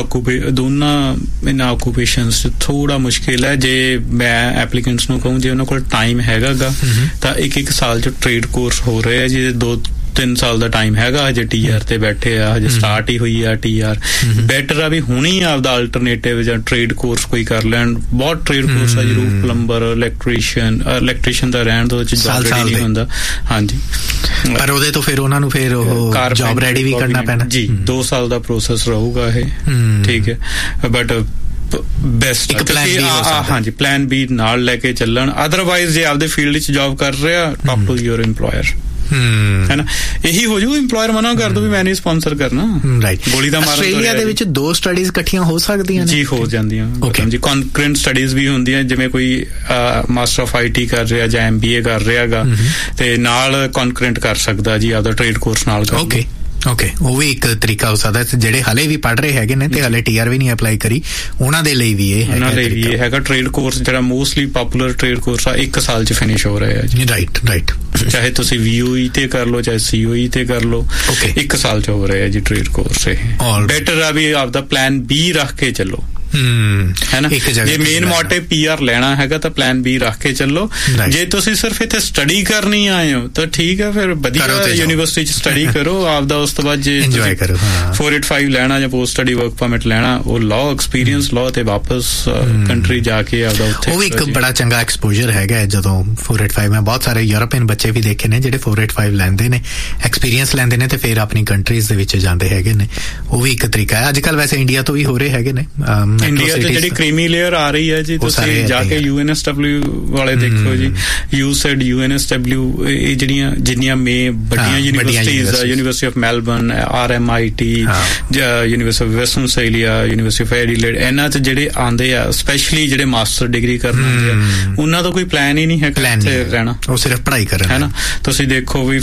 ਇਹਨਾਂ ਆਕੂਪੇਸ਼ਨਸ 'ਚ ਥੋੜਾ ਮੁਸ਼ਕਿਲ ਹੈ। ਜੇ ਮੈਂ ਐਪਲੀਕੈਂਟਸ ਨੂੰ ਕਹੂੰ ਜੇ ਉਹਨਾਂ ਕੋਲ ਟਾਈਮ ਹੈਗਾ ਗਾ ਤਾਂ ਇੱਕ ਸਾਲ 'ਚ ਟ੍ਰੇਡ ਕੋਰਸ ਹੋ ਰਹੇ ਆ ਜੀ, 2-3 ਸਾਲ ਦਾ ਟਾਈਮ ਹੈਗਾ, ਹਜੇ TR ਤੇ ਬੈਠੇ ਆ, ਹਜੇ ਸਟਾਰਟ ਹੀ ਹੋਈ ਆ TR। ਬੈਟਰ ਆ ਵੀ ਹੁਣੀ ਆਪਦਾ ਅਲਟਰਨੇਟਿਵ ਜਾਂ ਟ੍ਰੇਡ ਕੋਰਸ ਕੋਈ ਕਰ ਲੈਣ। ਬਹੁਤ ਟ੍ਰੇਡ ਕੋਰਸ ਆ ਜੀ, ਰੂਫ ਪਲੰਬਰ, ਇਲੈਕਟ੍ਰੀਸ਼ੀਅਨ ਦਾ ਰਹਿਣ ਦੋ ਜੌਬ ਰੈਡੀ ਨਹੀਂ ਹੁੰਦਾ। ਹਾਂਜੀ, ਪਰ ਉਹਦੇ ਤੋਂ ਫਿਰ ਉਹਨਾਂ ਨੂੰ ਫਿਰ ਉਹ ਜੌਬ ਰੈਡੀ ਵੀ ਕਰਨਾ ਪੈਣਾ ਜੀ। 2 ਸਾਲ ਦਾ ਪ੍ਰੋਸੈਸ ਰਹੂਗਾ ਇਹ, ਠੀਕ ਹੈ। ਬਟ ਬੈਸਟ ਹਾਂਜੀ ਪਲਾਨ B ਨਾਲ ਲੈ ਕੇ ਚੱਲਣ। ਅਦਰਵਾਈਜ਼ ਜੇ ਆਪਦੇ ਫੀਲਡ 'ਚ ਜੌਬ ਕਰ ਰਿਹਾ, ਟਾਕ ਟੂ ਯੂਰ ਇੰਪਲੋਇਰ, ਹੈ ਨਾ। ਇਹੀ ਹੋ ਜੂ ਇੰਪਲੋਇਰ ਮਨਾ ਕਰ ਦੋ ਵੀ ਮੈਂ ਨਹੀਂ ਸਪਾਂਸਰ ਕਰਨਾ, ਰਾਈਟ। ਗੋਲੀ ਦਾ ਮਾਰਨ। ਆਸਟ੍ਰੇਲੀਆ ਦੇ ਵਿੱਚ 2 ਸਟੱਡੀਜ਼ ਇਕੱਠੀਆਂ ਹੋ ਸਕਦੀਆਂ ਨੇ ਜੀ? ਹੋ ਜਾਂਦੀਆਂ ਜੀ, ਕਨਕਰੈਂਟ ਸਟੱਡੀਜ਼ ਵੀ ਹੁੰਦੀਆਂ। ਜਿਵੇਂ ਕੋਈ ਮਾਸਟਰ ਆਫ IT ਕਰ ਰਿਹਾ ਜਾਂ MBA ਕਰ ਰਿਹਾ ਗਾ ਤੇ ਨਾਲ ਕਨਕਰੈਂਟ ਕਰ ਸਕਦਾ ਜੀ ਆਪਦਾ ਟ੍ਰੇਡ ਕੋਰਸ ਨਾਲ। ਓਕੇ, ਉਹ ਵੀ ਇੱਕ ਤਰੀਕਾ ਹੋ ਸਕਦਾ। ਜਿਹੜੇ ਹਲੇ ਵੀ ਪੜ੍ਹ ਰਹੇ ਹੈਗੇ ਨੇ ਤੇ ਹਲੇ TR ਵੀ ਨਹੀਂ ਅਪਲਾਈ ਕਰੀ, ਉਹਨਾਂ ਦੇ ਲਈ ਵੀ ਇਹ ਹੈਗਾ ਟ੍ਰੇਡ ਕੋਰਸ, ਜਿਹੜਾ ਮੋਸਟਲੀ ਪਪੂਲਰ ਟ੍ਰੇਡ ਕੋਰਸ ਆ, 1 ਸਾਲ 'ਚ ਫਿਨਿਸ਼ ਹੋ ਰਿਹਾ ਜੀ। ਰਾਈਟ। ਚਾਹੇ ਤੁਸੀਂ VOE ਤੇ ਕਰ ਲਓ ਚਾਹੇ COE ਤੇ ਕਰ ਲਓ, 1 ਸਾਲ 'ਚ ਹੋ ਰਿਹਾ ਜੀ ਟ੍ਰੇਡ ਕੋਰਸ। ਇਹ ਬੈਟਰ ਆ ਵੀ ਆਪਦਾ ਪਲਾਨ B ਰੱਖ ਕੇ ਚੱਲੋ, ਹੈ ਨਾ। ਜੇ ਮੇਨ ਮੋਟਿਵ PR ਲੈਣਾ ਹੈਗਾ ਤਾਂ ਪਲਾਨ B ਰੱਖ ਕੇ ਚੱਲੋ। ਜੇ ਤੁਸੀਂ ਸਿਰਫ ਇੱਥੇ ਸਟੱਡੀ ਕਰਨੀ ਆਏ ਹੋ ਤਾਂ ਠੀਕ ਹੈ, ਫਿਰ ਵਧੀਆ ਯੂਨੀਵਰਸਿਟੀ 'ਚ ਸਟੱਡੀ ਕਰੋ ਆਪਦਾ। ਉਸ ਤੋਂ ਬਾਅਦ ਜੇ 485 ਲੈਣਾ ਜਾਂ ਪੋਸਟ ਸਟੱਡੀ ਵਰਕ ਪਰਮਿਟ ਲੈਣਾ, ਉਹ ਲਾਓ, ਐਕਸਪੀਰੀਅੰਸ ਲਾਓ ਤੇ ਵਾਪਸ ਕੰਟਰੀ ਜਾ ਕੇ ਆਪਦਾ ਉੱਥੇ। ਉਹ ਵੀ ਇੱਕ ਬੜਾ ਚੰਗਾ ਐਕਸਪੋਜ਼ਰ ਹੈਗਾ ਜਦੋਂ 485। ਮੈਂ ਬਹੁਤ ਸਾਰੇ ਯੂਰਪੀਅਨ ਬੱਚੇ ਵੀ ਦੇਖੇ ਨੇ ਜਿਹੜੇ 485 ਲੈਂਦੇ ਨੇ, ਐਕਸਪੀਰੀਅੰਸ ਲੈਂਦੇ ਨੇ ਤੇ ਫਿਰ ਆਪਣੀ ਕੰਟਰੀਜ਼ ਦੇ ਵਿੱਚ ਜਾਂਦੇ ਹੈਗੇ ਨੇ। ਉਹ ਵੀ ਇੱਕ ਤਰੀਕਾ ਹੈ। ਅੱਜ ਕੱਲ੍ਹ ਵੈਸੇ ਇੰਡੀਆ ਤੋਂ ਵੀ ਹੋ ਰਹੇ ਹੈਗੇ ਨੇ। ਇੰਡੀਆ 'ਚ ਜਿਹੜੀ ਕ੍ਰੀਮੀ ਲੇਅਰ ਆ ਰਹੀ ਹੈ ਜੀ, ਤੁਸੀਂ ਜਾ ਕੇ UNSW ਵਾਲੇ ਦੇਖੋ ਜੀ, USAID, UNSW, ਇਹ ਜਿੰਨੀਆਂ ਵੱਡੀਆਂ ਯੂਨੀਵਰਸਿਟੀਜ਼ ਆ, university of Melbourne, RMIT, university of western Australia, university of Adelaide, ਇਹਨਾਂ 'ਚ ਜਿਹੜੇ ਆਉਂਦੇ ਆ ਸਪੈਸ਼ਲੀ ਜਿਹੜੇ ਮਾਸਟਰ ਡਿਗਰੀ ਕਰਨ ਆਉਂਦੇ ਆ, ਉਹਨਾਂ ਦਾ ਕੋਈ ਪਲਾਨ ਹੀ ਨਹੀਂ ਹੈ ਇੱਥੇ ਰਹਿਣਾ, ਉਹ ਸਿਰਫ ਪੜ੍ਹਾਈ ਕਰਨ, ਹੈ ਨਾ। ਤੁਸੀਂ ਦੇਖੋ ਵੀ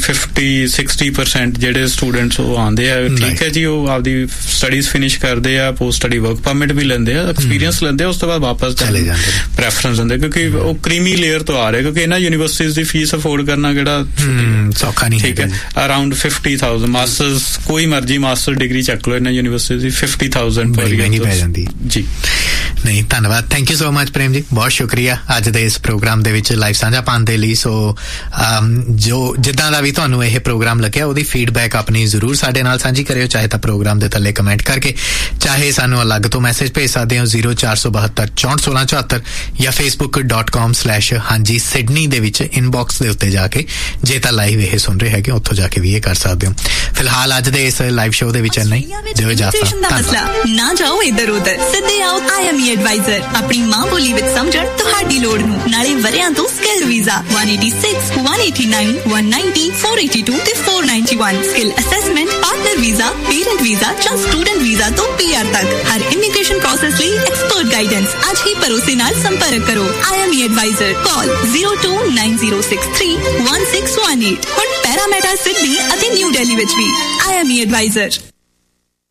50-60% ਜਿਹੜੇ ਸਟੂਡੈਂਟਸ ਉਹ ਆਉਂਦੇ ਆ, ਠੀਕ ਹੈ ਜੀ, ਉਹ ਆਪਦੀ ਸਟੱਡੀਜ਼ ਫਿਨਿਸ਼ ਕਰਦੇ ਆ, ਪੋਸਟ ਸਟੱਡੀ ਵਰਕ ਪਰਮਿਟ ਵੀ ਲੈਂਦੇ ਆ, ਐਕਸਪੀਰੀਅੰਸ ਲੈਂਦੇ ਆ, ਉਸ ਤੋਂ ਬਾਅਦ ਵਾਪਸ ਚਲੇ ਜਾਂਦੇ, ਪ੍ਰੈਫਰੈਂਸ ਦਿੰਦੇ, ਕਿਉਂਕਿ ਉਹ ਕ੍ਰੀਮੀ ਲੇਅਰ ਤੋਂ ਆ ਰਹੇ, ਕਿਉਂਕਿ ਇਹਨਾਂ ਯੂਨੀਵਰਸਿਟੀਜ਼ ਦੀ ਫੀਸ ਅਫੋਰਡ ਕਰਨਾ ਕਿਹੜਾ ਸੌਖਾ ਨਹੀਂ, ਠੀਕ ਹੈ। ਅਰਾਊਂਡ 50,000 ਮਾਸਟਰਸ, ਕੋਈ ਮਰਜ਼ੀ ਮਾਸਟਰ ਡਿਗਰੀ ਚੱਕ ਲਓ ਇਹਨਾਂ ਯੂਨੀਵਰਸਿਟੀ ਦੀ, 50,000 ਪਰ ਈਅਰ ਪੈ ਜਾਂਦੀ ਜੀ। ਨਹੀਂ, ਧੰਨਵਾਦ, thank you so much Prem ji, ਬਹੁਤ ਸ਼ੁਕਰੀਆ ਅੱਜ ਦੇ ਇਸ ਪ੍ਰੋਗਰਾਮ ਦੇ ਵਿੱਚ ਲਾਈਵ ਸਾਂਝਾ ਪਾਉਣ ਦੇ ਲਈ। ਸੋ ਜੋ ਜਿੱਦਾਂ ਦਾ ਵੀ ਤੁਹਾਨੂੰ ਇਹ ਪ੍ਰੋਗਰਾਮ ਲੱਗਿਆ, ਉਹਦੀ ਫੀਡਬੈਕ ਆਪਣੀ ਜ਼ਰੂਰ ਸਾਡੇ ਨਾਲ ਸਾਂਝੀ ਕਰਿਓ, ਚਾਹੇ ਤਾਂ ਪ੍ਰੋਗਰਾਮ ਦੇ ਥੱਲੇ ਕਮੈਂਟ ਕਰਕੇ, ਚਾਹੇ ਸਾਨੂੰ ਅਲੱਗ ਤੋਂ ਮੈਸੇਜ ਭੇਜ ਸਕਦੇ ਹੋ 0472 641674 ਜਾਂ facebook.com/ਹਾਂਜੀ ਸਿਡਨੀ ਦੇ ਵਿੱਚ ਇਨਬਾਕਸ ਦੇ ਉੱਤੇ ਜਾ ਕੇ, ਜੇ ਤਾਂ ਲਾਈਵ ਇਹ ਸੁਣ ਰਹੇ ਹੈਗੇ ਉੱਥੋਂ ਜਾ ਕੇ ਵੀ ਇਹ ਕਰ ਸਕਦੇ ਹੋ। ਫਿਲਹਾਲ ਅੱਜ ਦੇ ਇਸ ਲਾਈਵ ਸ਼ੋਅ ਦੇ ਵਿੱਚ ਇੰਨਾ ਹੀ, ਦਿਓ ਇਜਾਜ਼ਤ। ਨਾ ਜਾਓ ਇੱਧਰ ਉੱਧਰ, ਸਿੱਧੇ ਆਓ IME ਐਡਵਾਈਜ਼ਰ, ਆਪਣੀ ਮਾਂ ਬੋਲੀ ਵਿੱਚ ਸਮਝਣ ਤੁਹਾਡੀ ਲੋੜ ਨੂੰ, ਨਾਲੇ ਵਰਿਆਂ ਤੋਂ ਸਕਿੱਲ ਵੀਜ਼ਾ 186, 189, 190, 482 ਤੇ 491, skill assessment, partner visa, parent visa ਜਾਂ ਸਟੂਡੈਂਟ ਵੀਜ਼ਾ ਤੋਂ PR ਤੱਕ, ਹਰ ਇਮੀਗ੍ਰੇਸ਼ਨ ਪ੍ਰੋਸੈਸ ਲਈ ਐਕਸਪਰਟ ਗਾਈਡੈਂਸ। ਅੱਜ ਹੀ ਭਰੋਸੇ ਨਾਲ ਸੰਪਰਕ ਕਰੋ IME ਐਡਵਾਈਜ਼ਰ, ਕਾਲ 0290631618। ਹੁਣ ਪੈਰਾਮੀਟਰ ਸਿਡਨੀ ਅਤੇ ਨਿਊ ਦਿੱਲੀ ਵਿੱਚ ਵੀ IME ਐਡਵਾਈਜ਼ਰ।